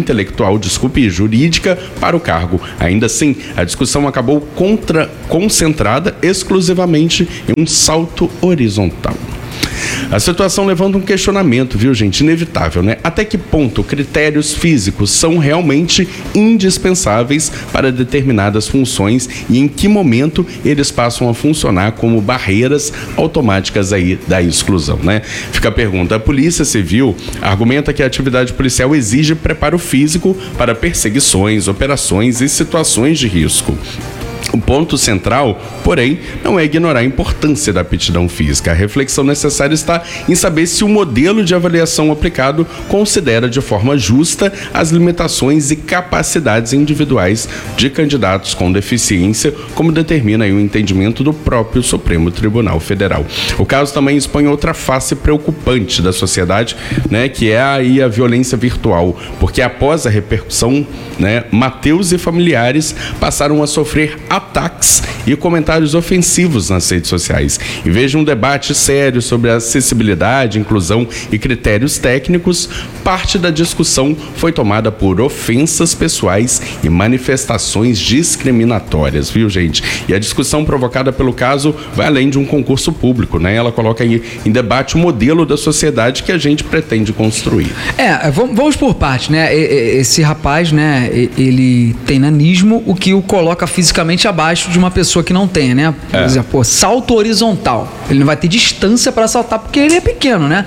e jurídica para o cargo. Ainda assim, a discussão acabou concentrada exclusivamente em um salto horizontal. A situação levanta um questionamento, viu, gente? Inevitável, né? Até que ponto critérios físicos são realmente indispensáveis para determinadas funções e em que momento eles passam a funcionar como barreiras automáticas aí da exclusão, né? Fica a pergunta. A Polícia Civil argumenta que a atividade policial exige preparo físico para perseguições, operações e situações de risco. O ponto central, porém, não é ignorar a importância da aptidão física. A reflexão necessária está em saber se o modelo de avaliação aplicado considera de forma justa as limitações e capacidades individuais de candidatos com deficiência, como determina aí o entendimento do próprio Supremo Tribunal Federal. O caso também expõe outra face preocupante da sociedade, né, que é aí a violência virtual, porque após a repercussão, né, Matheus e familiares passaram a sofrer ataques e comentários ofensivos nas redes sociais. Em vez de um debate sério sobre acessibilidade, inclusão e critérios técnicos, parte da discussão foi tomada por ofensas pessoais e manifestações discriminatórias, viu, gente? E a discussão provocada pelo caso vai além de um concurso público, né? Ela coloca em debate o modelo da sociedade que a gente pretende construir. Vamos por parte, né? Esse rapaz, né, ele tem nanismo, o que o coloca fisicamente abaixo de uma pessoa que não tem, né? Por exemplo, salto horizontal. Ele não vai ter distância para saltar porque ele é pequeno, né?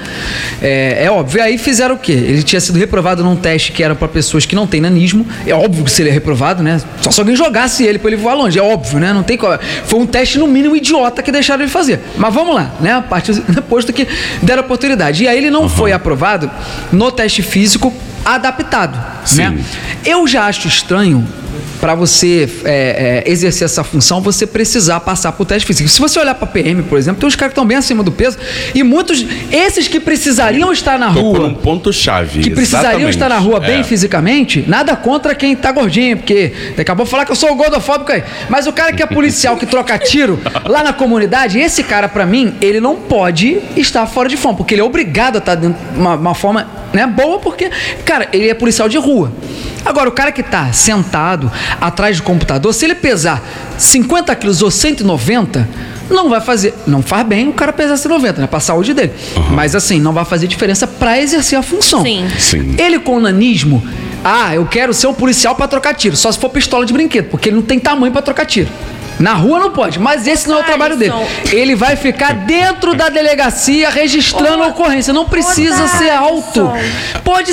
É óbvio. Aí fizeram o quê? Ele tinha sido reprovado num teste que era para pessoas que não têm nanismo. É óbvio que se ele é reprovado, né? Só se alguém jogasse ele para ele voar longe. É óbvio, né? Não tem qual... Foi um teste, no mínimo, idiota que deixaram ele fazer. Mas vamos lá, né? A partir depois do que deram oportunidade. E aí ele não foi aprovado no teste físico adaptado, né? Eu já acho estranho para você exercer essa função, você precisar passar por teste físico. Se você olhar para PM, por exemplo, tem uns caras que estão bem acima do peso e muitos, esses que precisariam estar na rua... um ponto-chave. Que precisariam estar na rua bem fisicamente, nada contra quem tá gordinho, porque acabou de falar que eu sou gordofóbico aí. Mas o cara que é policial, que troca tiro lá na comunidade, esse cara, para mim, ele não pode estar fora de forma, porque ele é obrigado a estar dentro de uma forma, né, boa, porque, cara, ele é policial de rua. Agora, o cara que tá sentado atrás do computador, se ele pesar 50 quilos ou 190, não vai fazer, não faz bem o cara pesar 190, né, pra saúde dele. Mas assim, não vai fazer diferença pra exercer a função. Sim. Ele com nanismo, eu quero ser um policial pra trocar tiro, só se for pistola de brinquedo, porque ele não tem tamanho pra trocar tiro. Na rua não pode, mas esse não é o trabalho dele. Ele vai ficar dentro da delegacia registrando a ocorrência. Não precisa ser alto. Pode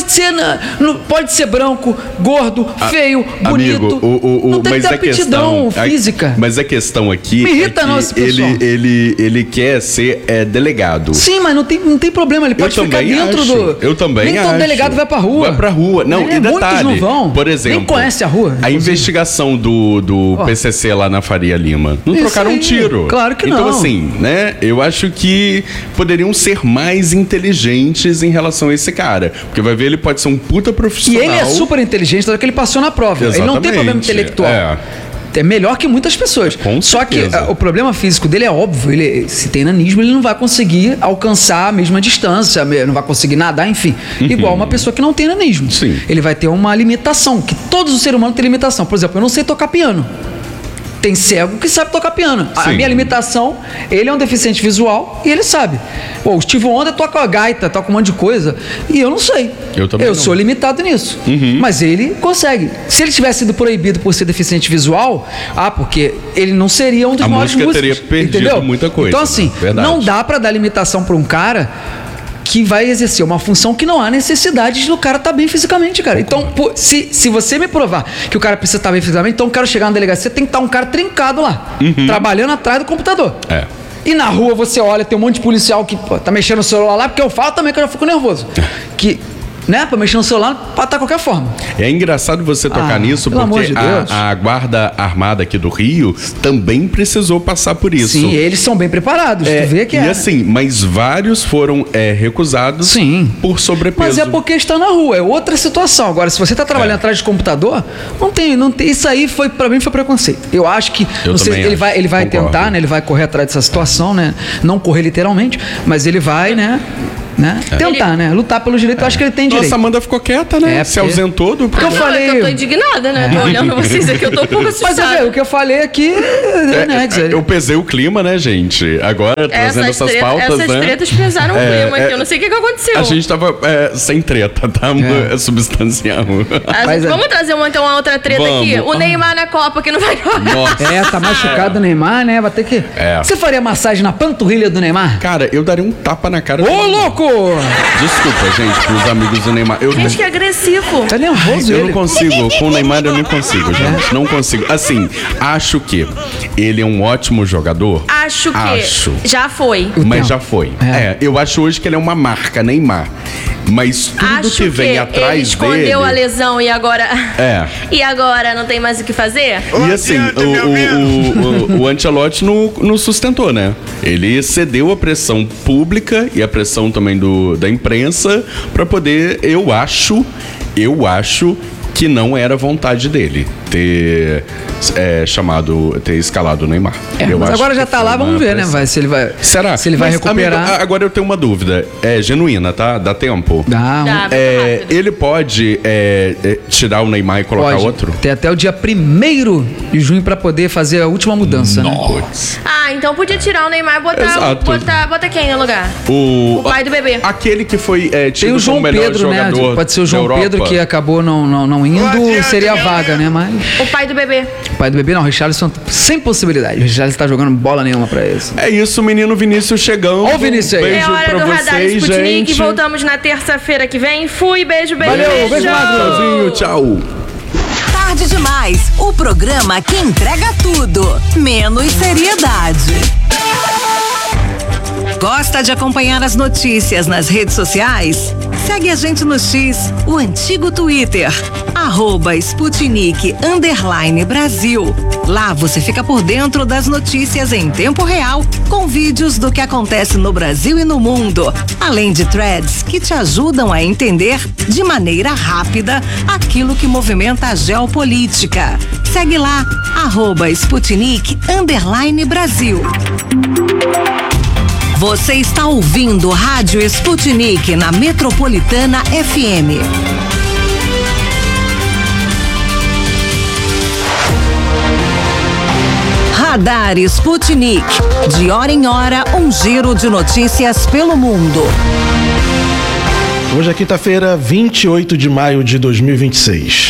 ser branco, gordo, feio, bonito. Amigo, não tem que ter aptidão física. Mas a questão aqui me irrita não esse pessoal. Ele quer ser delegado. Sim, mas não tem problema. Ele pode ficar dentro do... Eu também acho. Nem todo delegado vai pra rua. Vai pra rua. Não, e detalhe, muitos não vão. Por exemplo... Nem conhece a rua. A investigação do PCC lá na Faria Lima. Não trocaram um tiro. Claro que não. Então, assim, né? Eu acho que poderiam ser mais inteligentes em relação a esse cara. Porque vai ver, ele pode ser um puta profissional. E ele é super inteligente, tanto que ele passou na prova. Exatamente. Ele não tem problema intelectual. é melhor que muitas pessoas. Só que o problema físico dele é óbvio. Se tem nanismo, ele não vai conseguir alcançar a mesma distância, não vai conseguir nadar, enfim. Igual uma pessoa que não tem nanismo. Sim. Ele vai ter uma limitação, que todos os seres humanos têm limitação. Por exemplo, eu não sei tocar piano. Tem cego que sabe tocar piano. A minha limitação, ele é um deficiente visual e ele sabe. O Steve Wonder toca gaita, toca um monte de coisa e eu não sei. Eu também não. Sou limitado nisso. Mas ele consegue. Se ele tivesse sido proibido por ser deficiente visual, porque ele não seria um dos maiores músicos. A música teria perdido muita coisa. Então assim, não dá pra dar limitação pra um cara que vai exercer uma função que não há necessidade do cara estar bem fisicamente, cara. Então, se você me provar que o cara precisa estar bem fisicamente, então eu quero chegar na delegacia, tem que estar um cara trincado lá, trabalhando atrás do computador. E na rua você olha, tem um monte de policial que tá mexendo no celular lá, porque eu falo também que eu já fico nervoso. Pra mexer no celular, pra estar qualquer forma. É engraçado você tocar nisso, porque a Guarda Armada aqui do Rio também precisou passar por isso. Sim, eles são bem preparados, tu vê que E assim, mas vários foram recusados por sobrepeso. Mas é porque está na rua, é outra situação. Agora, se você tá trabalhando atrás de computador, não tem. Isso aí pra mim foi preconceito. Eu acho que, não sei, ele vai tentar, né? Ele vai correr atrás dessa situação, né? Não correr literalmente, mas ele vai, tentar, lutar pelo direito, eu acho que ele tem direito. Nossa, a Amanda ficou quieta, né? Se ausentou do programa. Eu falei... Eu tô indignada, né? Tô olhando vocês aqui, eu tô um pouco assustada. Mas o que eu falei aqui, eu pesei o clima, né, gente? Agora, trazendo essas pautas, essas tretas pesaram o clima aqui, eu não sei o que aconteceu. A gente tava sem treta, tá? Substancial. Vamos trazer uma outra treta aqui? O Neymar na Copa, que não vai jogar. Tá machucado o Neymar, né? Vai ter que... Você faria massagem na panturrilha do Neymar? Cara, eu daria um tapa na cara Ô, louco! Desculpa, gente, pros amigos do Neymar. Gente, que agressivo. Tá nervoso ele. Eu não consigo. Com o Neymar eu não consigo, gente. Não consigo. Assim, acho que ele é um ótimo jogador. Acho. Já foi. Mas já foi. Eu acho hoje que ele é uma marca, Neymar. Mas tudo que vem atrás dele... ele escondeu a lesão e agora... E agora não tem mais o que fazer? E assim, o Ancelotti não sustentou, né? Ele cedeu a pressão pública e a pressão também da imprensa pra poder, eu acho que não era vontade dele ter escalado o Neymar. Mas agora já tá lá, vamos ver, né? Se ele vai, será? Se ele vai recuperar. Amigo, agora eu tenho uma dúvida. É genuína, tá? Dá tempo? Dá. Ele pode tirar o Neymar e colocar outro? Tem até o dia 1º de junho pra poder fazer a última mudança. Nossa. Então podia tirar o Neymar e botar quem no lugar? O pai do bebê. Aquele que foi tem o João Pedro, né? Pode ser o João Pedro que acabou não indo, seria a vaga, né? Mas... O pai do bebê. O pai do bebê não, o Richarlison sem possibilidade. O Richarlison tá jogando bola nenhuma pra isso. É isso, menino Vinícius chegando. Ó o Vinícius aí. É hora do Radar Sputnik. Voltamos na terça-feira que vem. Fui, beijo. Valeu, beijo, Tchauzinho, tchau. Tarde demais, o programa que entrega tudo, menos seriedade. Gosta de acompanhar as notícias nas redes sociais? Segue a gente no X, o antigo Twitter, @Sputnik_Brasil. Lá você fica por dentro das notícias em tempo real, com vídeos do que acontece no Brasil e no mundo, além de threads que te ajudam a entender de maneira rápida aquilo que movimenta a geopolítica. Segue lá, @Sputnik_Brasil. Você está ouvindo Rádio Sputnik na Metropolitana FM. Radar Sputnik. De hora em hora, um giro de notícias pelo mundo. Hoje é quinta-feira, 28 de maio de 2026.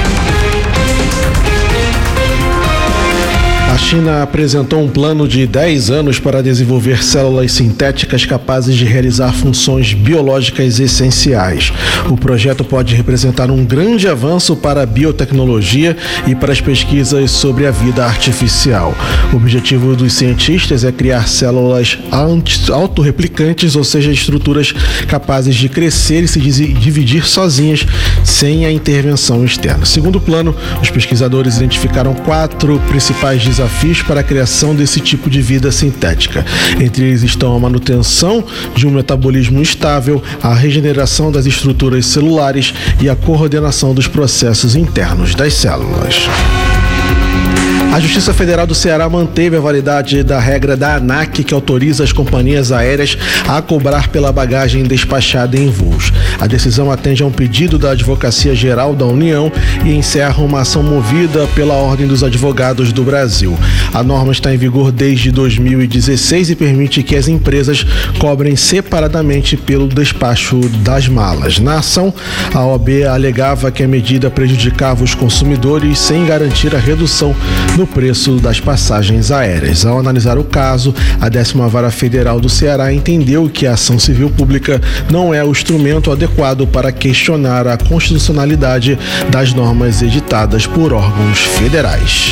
A China apresentou um plano de 10 anos para desenvolver células sintéticas capazes de realizar funções biológicas essenciais. O projeto pode representar um grande avanço para a biotecnologia e para as pesquisas sobre a vida artificial. O objetivo dos cientistas é criar células autorreplicantes, ou seja, estruturas capazes de crescer e se dividir sozinhas sem a intervenção externa. Segundo o plano, os pesquisadores identificaram 4 principais desafios para a criação desse tipo de vida sintética. Entre eles estão a manutenção de um metabolismo estável, a regeneração das estruturas celulares e a coordenação dos processos internos das células. A Justiça Federal do Ceará manteve a validade da regra da ANAC que autoriza as companhias aéreas a cobrar pela bagagem despachada em voos. A decisão atende a um pedido da Advocacia Geral da União e encerra uma ação movida pela Ordem dos Advogados do Brasil. A norma está em vigor desde 2016 e permite que as empresas cobrem separadamente pelo despacho das malas. Na ação, a OAB alegava que a medida prejudicava os consumidores sem garantir a redução no preço das passagens aéreas. Ao analisar o caso, a 10ª Vara Federal do Ceará entendeu que a ação civil pública não é o instrumento adequado para questionar a constitucionalidade das normas editadas por órgãos federais.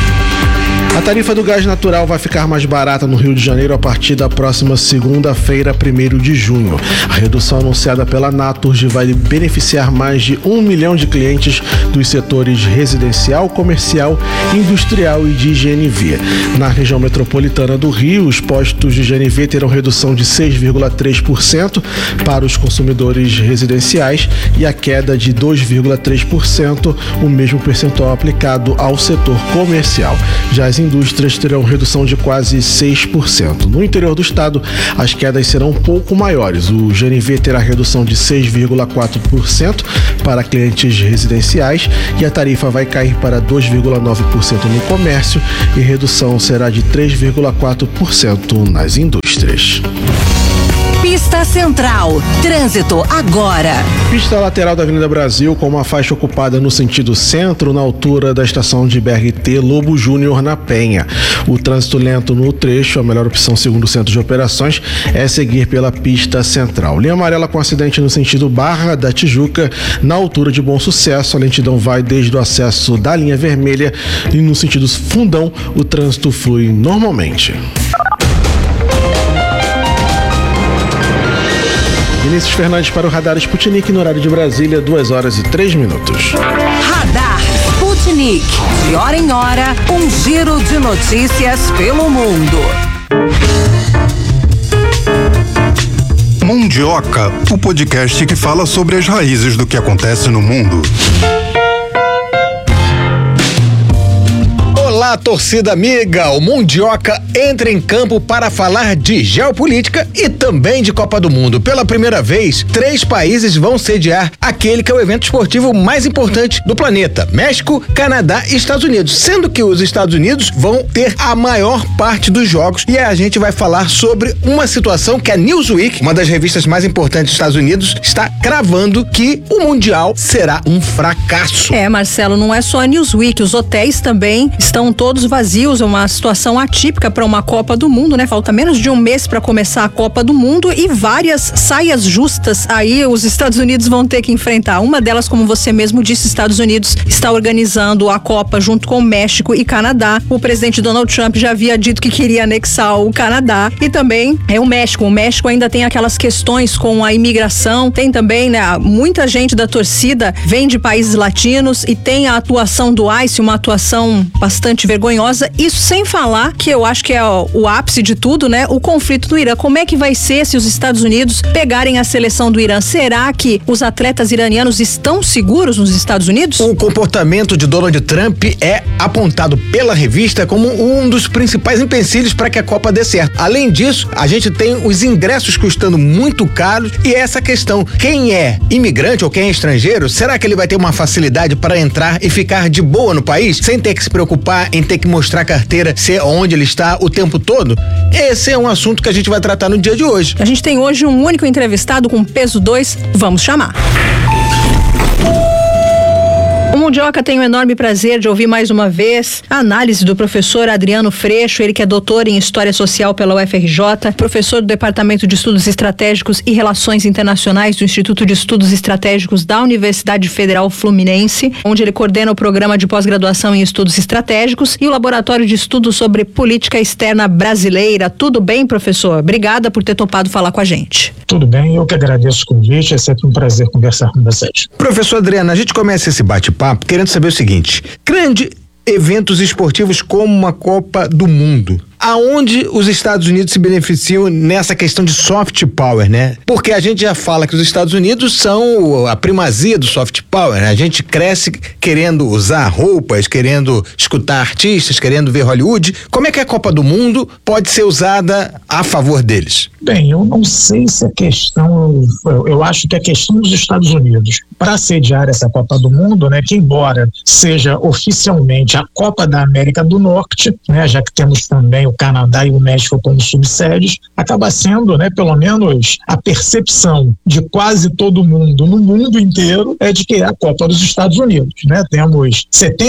A tarifa do gás natural vai ficar mais barata no Rio de Janeiro a partir da próxima segunda-feira, 1º de junho. A redução anunciada pela Naturgy vai beneficiar mais de 1 milhão de clientes dos setores residencial, comercial, industrial e de GNV. Na região metropolitana do Rio, os postos de GNV terão redução de 6,3% para os consumidores residenciais e a queda de 2,3%, o mesmo percentual aplicado ao setor comercial. Já as indústrias terão redução de quase 6%. No interior do estado, as quedas serão um pouco maiores. O GNV terá redução de 6,4% para clientes residenciais e a tarifa vai cair para 2,9% no comércio e redução será de 3,4% nas indústrias. Pista Central. Trânsito agora. Pista lateral da Avenida Brasil com uma faixa ocupada no sentido centro, na altura da estação de BRT Lobo Júnior, na Penha. O trânsito lento no trecho, a melhor opção segundo o Centro de Operações, é seguir pela Pista Central. Linha amarela com acidente no sentido Barra da Tijuca, na altura de Bom Sucesso. A lentidão vai desde o acesso da linha vermelha e no sentido Fundão, o trânsito flui normalmente. Vinícius Fernandes para o Radar Sputnik no horário de Brasília, 2h03. Radar Sputnik. De hora em hora, um giro de notícias pelo mundo. Mundioca, o podcast que fala sobre as raízes do que acontece no mundo. Olá, torcida amiga! O Mundioca entra em campo para falar de geopolítica e também de Copa do Mundo. Pela primeira vez, 3 países vão sediar aquele que é o evento esportivo mais importante do planeta: México, Canadá e Estados Unidos. Sendo que os Estados Unidos vão ter a maior parte dos jogos. E a gente vai falar sobre uma situação que a Newsweek, uma das revistas mais importantes dos Estados Unidos, está cravando que o Mundial será um fracasso. Marcelo, não é só a Newsweek, os hotéis também estão todos vazios, é uma situação atípica para uma Copa do Mundo, né? Falta menos de um mês para começar a Copa do Mundo e várias saias justas aí os Estados Unidos vão ter que enfrentar. Uma delas, como você mesmo disse, Estados Unidos está organizando a Copa junto com México e Canadá. O presidente Donald Trump já havia dito que queria anexar o Canadá e também o México. O México ainda tem aquelas questões com a imigração, tem também, né? Muita gente da torcida vem de países latinos e tem a atuação do ICE, uma atuação bastante vergonhosa. Isso sem falar que eu acho que é o ápice de tudo, né? O conflito do Irã. Como é que vai ser se os Estados Unidos pegarem a seleção do Irã? Será que os atletas iranianos estão seguros nos Estados Unidos? O comportamento de Donald Trump é apontado pela revista como um dos principais empecilhos para que a Copa dê certo. Além disso, a gente tem os ingressos custando muito caros e essa questão: quem é imigrante ou quem é estrangeiro, será que ele vai ter uma facilidade para entrar e ficar de boa no país, sem ter que se preocupar em ter que mostrar a carteira, ser onde ele está o tempo todo? Esse é um assunto que a gente vai tratar no dia de hoje. A gente tem hoje um único entrevistado com peso 2, vamos chamar. O Mundioca tem o enorme prazer de ouvir mais uma vez a análise do professor Adriano Freixo, ele que é doutor em História Social pela UFRJ, professor do Departamento de Estudos Estratégicos e Relações Internacionais do Instituto de Estudos Estratégicos da Universidade Federal Fluminense, onde ele coordena o programa de pós-graduação em Estudos Estratégicos e o Laboratório de Estudos sobre Política Externa Brasileira. Tudo bem, professor? Obrigada por ter topado falar com a gente. Tudo bem, eu que agradeço o convite, é sempre um prazer conversar com vocês. Professor Adriano, a gente começa esse bate-papo querendo saber o seguinte: grandes eventos esportivos como uma Copa do Mundo aonde os Estados Unidos se beneficiam nessa questão de soft power, né? Porque a gente já fala que os Estados Unidos são a primazia do soft power, né? A gente cresce querendo usar roupas, querendo escutar artistas, querendo ver Hollywood. Como é que a Copa do Mundo pode ser usada a favor deles? Bem, eu não sei se a questão, eu acho que a questão dos Estados Unidos para sediar essa Copa do Mundo, né, que embora seja oficialmente a Copa da América do Norte, né, já que temos também o Canadá e o México como subsedes, acaba sendo, né, pelo menos a percepção de quase todo mundo no mundo inteiro é de que é a Copa dos Estados Unidos, né? Temos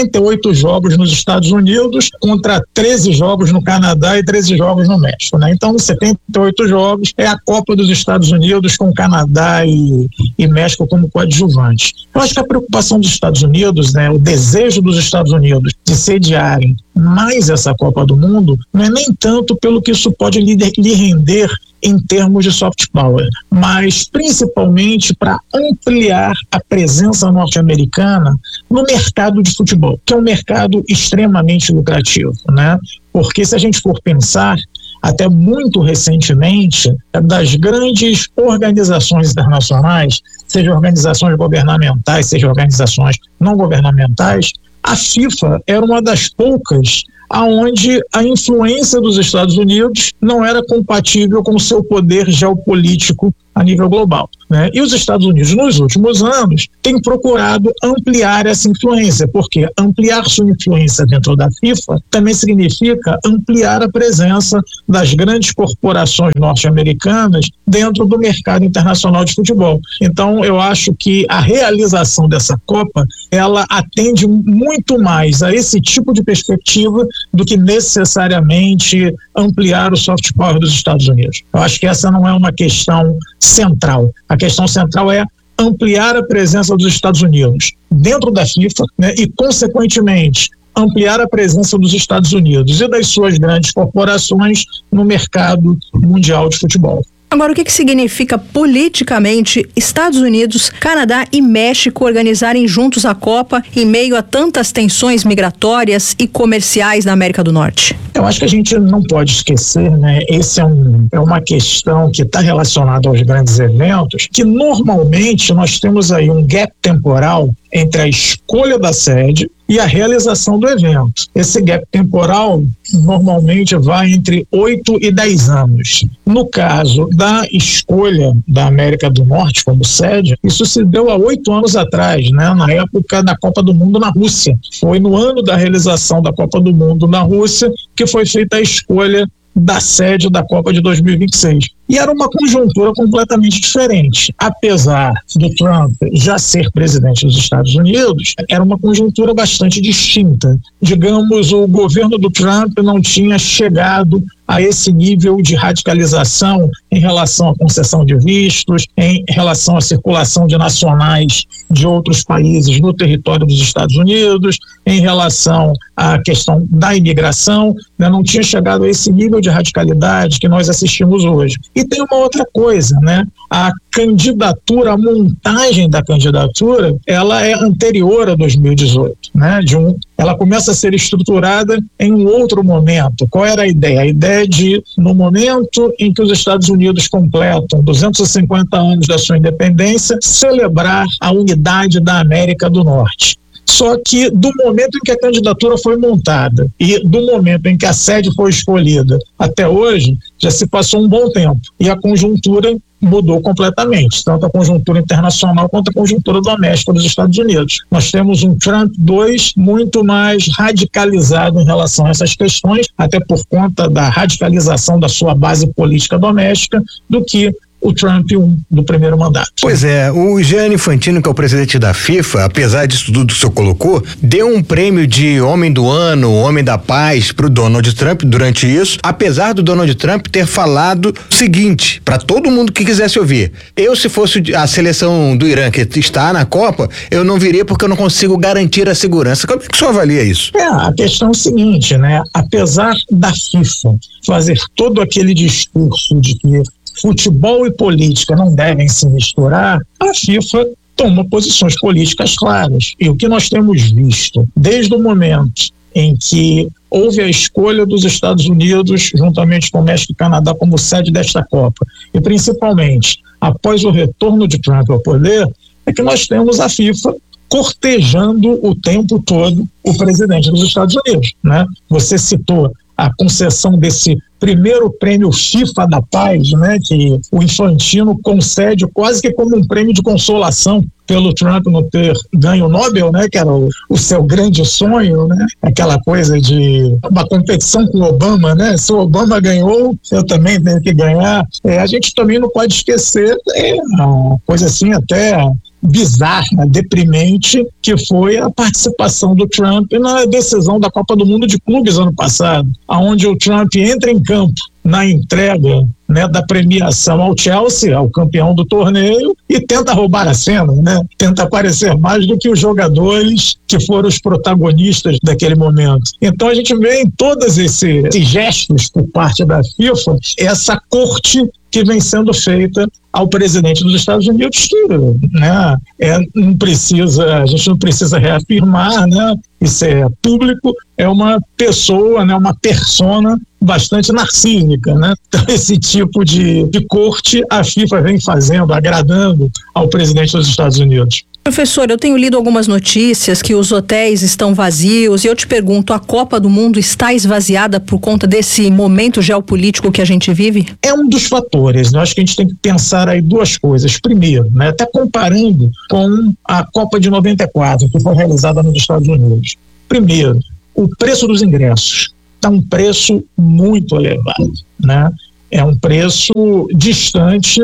78 jogos nos Estados Unidos contra 13 jogos no Canadá e 13 jogos no México, né? Então, 78 jogos é a Copa dos Estados Unidos com Canadá e México como coadjuvantes. Eu acho que a preocupação dos Estados Unidos, né, o desejo dos Estados Unidos de sediarem mais essa Copa do Mundo, não é nem tanto pelo que isso pode lhe render em termos de soft power, mas principalmente para ampliar a presença norte-americana no mercado de futebol, que é um mercado extremamente lucrativo, né? Porque se a gente for pensar, até muito recentemente, das grandes organizações internacionais, seja organizações governamentais, seja organizações não governamentais, a FIFA era uma das poucas aonde a influência dos Estados Unidos não era compatível com o seu poder geopolítico a nível global, né? E os Estados Unidos, nos últimos anos, têm procurado ampliar essa influência, porque ampliar sua influência dentro da FIFA também significa ampliar a presença das grandes corporações norte-americanas dentro do mercado internacional de futebol. Então, eu acho que a realização dessa Copa, ela atende muito mais a esse tipo de perspectiva do que necessariamente ampliar o soft power dos Estados Unidos. Eu acho que essa não é uma questão central. A questão central é ampliar a presença dos Estados Unidos dentro da FIFA, né, e, consequentemente, ampliar a presença dos Estados Unidos e das suas grandes corporações no mercado mundial de futebol. Agora, o que significa politicamente Estados Unidos, Canadá e México organizarem juntos a Copa em meio a tantas tensões migratórias e comerciais na América do Norte? Eu acho que a gente não pode esquecer, né? Esse é uma questão que está relacionada aos grandes eventos, que normalmente nós temos aí um gap temporal entre a escolha da sede e a realização do evento. Esse gap temporal normalmente vai entre 8 e 10 anos. No caso da escolha da América do Norte como sede, isso se deu há 8 anos atrás, né, na época da Copa do Mundo na Rússia. Foi no ano da realização da Copa do Mundo na Rússia que foi feita a escolha da sede da Copa de 2026. E era uma conjuntura completamente diferente. Apesar do Trump já ser presidente dos Estados Unidos, era uma conjuntura bastante distinta. Digamos, o governo do Trump não tinha chegado a esse nível de radicalização em relação à concessão de vistos, em relação à circulação de nacionais de outros países no território dos Estados Unidos, em relação à questão da imigração, né? Não tinha chegado a esse nível de radicalidade que nós assistimos hoje. E tem uma outra coisa, né? A candidatura, a montagem da candidatura, ela é anterior a 2018, né? Ela começa a ser estruturada em um outro momento. Qual era a ideia? A ideia de, no momento em que os Estados Unidos completam 250 anos da sua independência, celebrar a unidade da América do Norte. Só que do momento em que a candidatura foi montada e do momento em que a sede foi escolhida até hoje, já se passou um bom tempo. E a conjuntura mudou completamente, tanto a conjuntura internacional quanto a conjuntura doméstica dos Estados Unidos. Nós temos um Trump 2 muito mais radicalizado em relação a essas questões, até por conta da radicalização da sua base política doméstica, do que o Trump do primeiro mandato. Pois é, o Gianni Infantino, que é o presidente da FIFA, apesar disso tudo que o senhor colocou, deu um prêmio de Homem do Ano, Homem da Paz pro Donald Trump durante isso, apesar do Donald Trump ter falado o seguinte, para todo mundo que quisesse ouvir: eu, se fosse a seleção do Irã que está na Copa, eu não viria porque eu não consigo garantir a segurança. Como é que o senhor avalia isso? A questão é o seguinte, né? Apesar da FIFA fazer todo aquele discurso de que futebol e política não devem se misturar, a FIFA toma posições políticas claras. E o que nós temos visto desde o momento em que houve a escolha dos Estados Unidos, juntamente com o México e Canadá, como sede desta Copa. E principalmente, após o retorno de Trump ao poder, é que nós temos a FIFA cortejando o tempo todo o presidente dos Estados Unidos, né? Você citou a concessão desse primeiro prêmio FIFA da Paz, né, que o Infantino concede quase que como um prêmio de consolação pelo Trump não ter ganho o Nobel, né, que era o seu grande sonho, né, aquela coisa de uma competição com o Obama, né, se o Obama ganhou, eu também tenho que ganhar. A gente também não pode esquecer, uma coisa assim até bizarra, deprimente, que foi a participação do Trump na decisão da Copa do Mundo de Clubes ano passado, onde o Trump entra em campo na entrega, né, da premiação ao Chelsea, ao campeão do torneio, e tenta roubar a cena, né? Tenta aparecer mais do que os jogadores que foram os protagonistas daquele momento. Então a gente vê em todos esses gestos por parte da FIFA essa corte que vem sendo feita ao presidente dos Estados Unidos, que, né, a gente não precisa reafirmar, né, isso é público, é uma pessoa, né, uma persona bastante narcísica, né? Então esse tipo de corte a FIFA vem fazendo, agradando ao presidente dos Estados Unidos. Professor, eu tenho lido algumas notícias que os hotéis estão vazios e eu te pergunto, a Copa do Mundo está esvaziada por conta desse momento geopolítico que a gente vive? É um dos fatores, né? Acho que a gente tem que pensar aí duas coisas. Primeiro, né, até comparando com a Copa de 94, que foi realizada nos Estados Unidos. Primeiro, o preço dos ingressos está um preço muito elevado, né? É um preço distante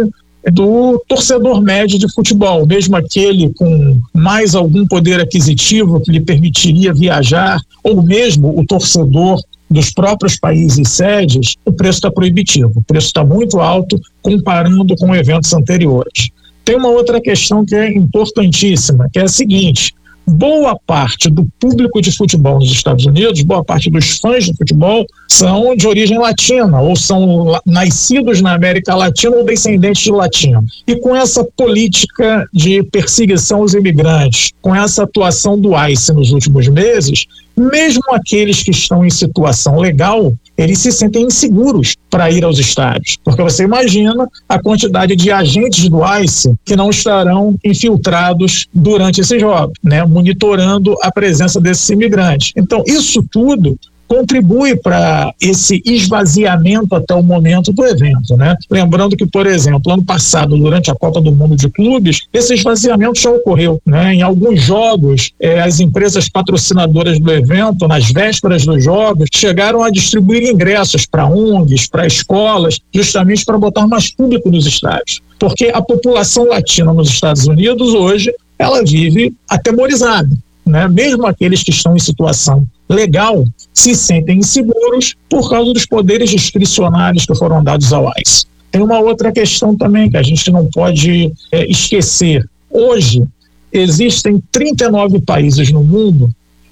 do torcedor médio de futebol, mesmo aquele com mais algum poder aquisitivo que lhe permitiria viajar, ou mesmo o torcedor dos próprios países sedes, o preço está proibitivo, o preço está muito alto comparando com eventos anteriores. Tem uma outra questão que é importantíssima, que é a seguinte: boa parte do público de futebol nos Estados Unidos, boa parte dos fãs de futebol são de origem latina, ou são nascidos na América Latina ou descendentes de latino. E com essa política de perseguição aos imigrantes, com essa atuação do ICE nos últimos meses, mesmo aqueles que estão em situação legal, eles se sentem inseguros para ir aos estádios. Porque você imagina a quantidade de agentes do ICE que não estarão infiltrados durante esses jogos, né, monitorando a presença desses imigrantes. Então, isso tudo contribui para esse esvaziamento até o momento do evento, né? Lembrando que, por exemplo, ano passado, durante a Copa do Mundo de Clubes, esse esvaziamento já ocorreu, né? Em alguns jogos, as empresas patrocinadoras do evento, nas vésperas dos jogos, chegaram a distribuir ingressos para ONGs, para escolas, justamente para botar mais público nos estádios. Porque a população latina nos Estados Unidos hoje, ela vive atemorizada, né? Mesmo aqueles que estão em situação legal se sentem inseguros por causa dos poderes discricionários que foram dados ao ICE. Tem uma outra questão também que a gente não pode esquecer. Hoje, existem 39 países no mundo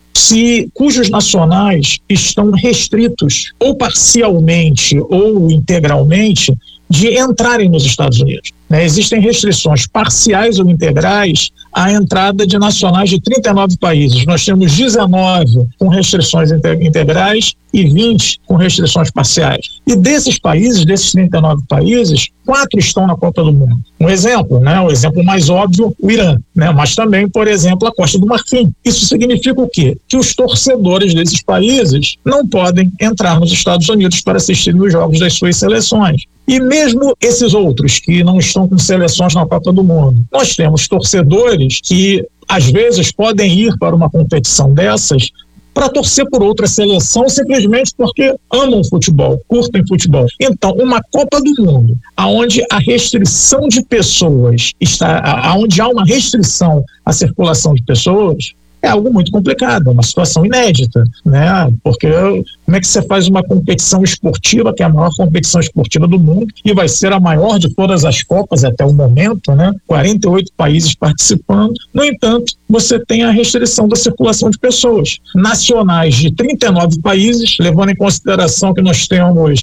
cujos nacionais estão restritos, ou parcialmente ou integralmente, de entrarem nos Estados Unidos. Existem restrições parciais ou integrais à entrada de nacionais de 39 países. Nós temos 19 com restrições integrais e 20 com restrições parciais. E desses países, desses 39 países, 4 estão na Copa do Mundo. Um exemplo, né? O exemplo mais óbvio, o Irã, né? Mas também, por exemplo, a Costa do Marfim. Isso significa o quê? Que os torcedores desses países não podem entrar nos Estados Unidos para assistir os jogos das suas seleções. E mesmo esses outros que não estão com seleções na Copa do Mundo, nós temos torcedores que às vezes podem ir para uma competição dessas para torcer por outra seleção simplesmente porque amam futebol, curtem futebol. Então, uma Copa do Mundo, onde a restrição de pessoas onde há uma restrição à circulação de pessoas, é algo muito complicado, é uma situação inédita, né? Porque como é que você faz uma competição esportiva, que é a maior competição esportiva do mundo, e vai ser a maior de todas as Copas até o momento, né? 48 países participando. No entanto, você tem a restrição da circulação de pessoas. Nacionais de 39 países, levando em consideração que nós temos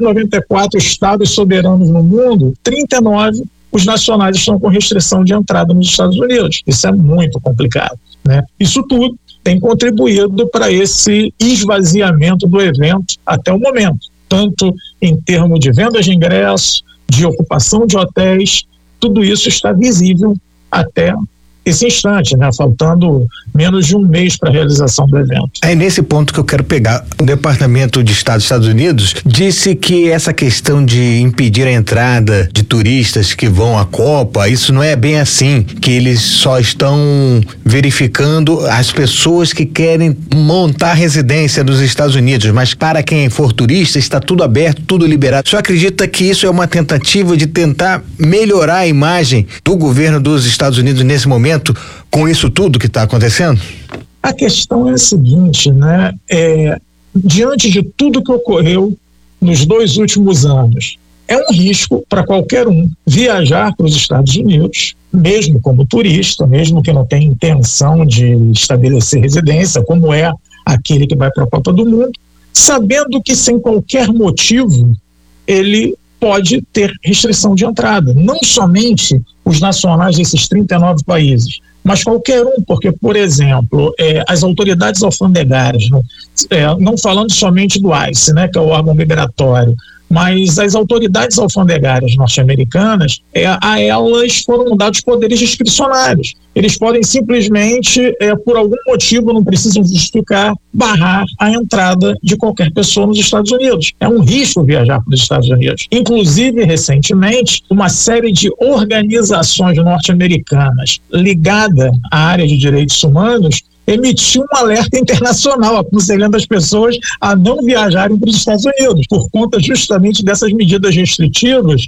194 estados soberanos no mundo, 39 os nacionais estão com restrição de entrada nos Estados Unidos. Isso é muito complicado, né? Isso tudo tem contribuído para esse esvaziamento do evento até o momento, tanto em termos de vendas de ingressos, de ocupação de hotéis, tudo isso está visível até esse instante, né? Faltando menos de um mês para a realização do evento. É nesse ponto que eu quero pegar. O Departamento de Estado dos Estados Unidos disse que essa questão de impedir a entrada de turistas que vão à Copa, isso não é bem assim, que eles só estão verificando as pessoas que querem montar residência nos Estados Unidos, mas para quem for turista está tudo aberto, tudo liberado. O senhor acredita que isso é uma tentativa de tentar melhorar a imagem do governo dos Estados Unidos nesse momento, com isso tudo que está acontecendo? A questão é a seguinte, né? Diante de tudo que ocorreu nos 2 últimos anos, é um risco para qualquer um viajar para os Estados Unidos, mesmo como turista, mesmo que não tenha intenção de estabelecer residência, como é aquele que vai para a Copa do Mundo, sabendo que sem qualquer motivo ele pode ter restrição de entrada, não somente os nacionais desses 39 países, mas qualquer um, porque, por exemplo, as autoridades alfandegárias, não falando somente do ICE, né, que é o órgão migratório, mas as autoridades alfandegárias norte-americanas, a elas foram dados poderes discricionários. Eles podem simplesmente, por algum motivo, não precisam justificar, barrar a entrada de qualquer pessoa nos Estados Unidos. É um risco viajar para os Estados Unidos. Inclusive, recentemente, uma série de organizações norte-americanas ligada à área de direitos humanos emitiu um alerta internacional aconselhando as pessoas a não viajarem para os Estados Unidos, por conta justamente dessas medidas restritivas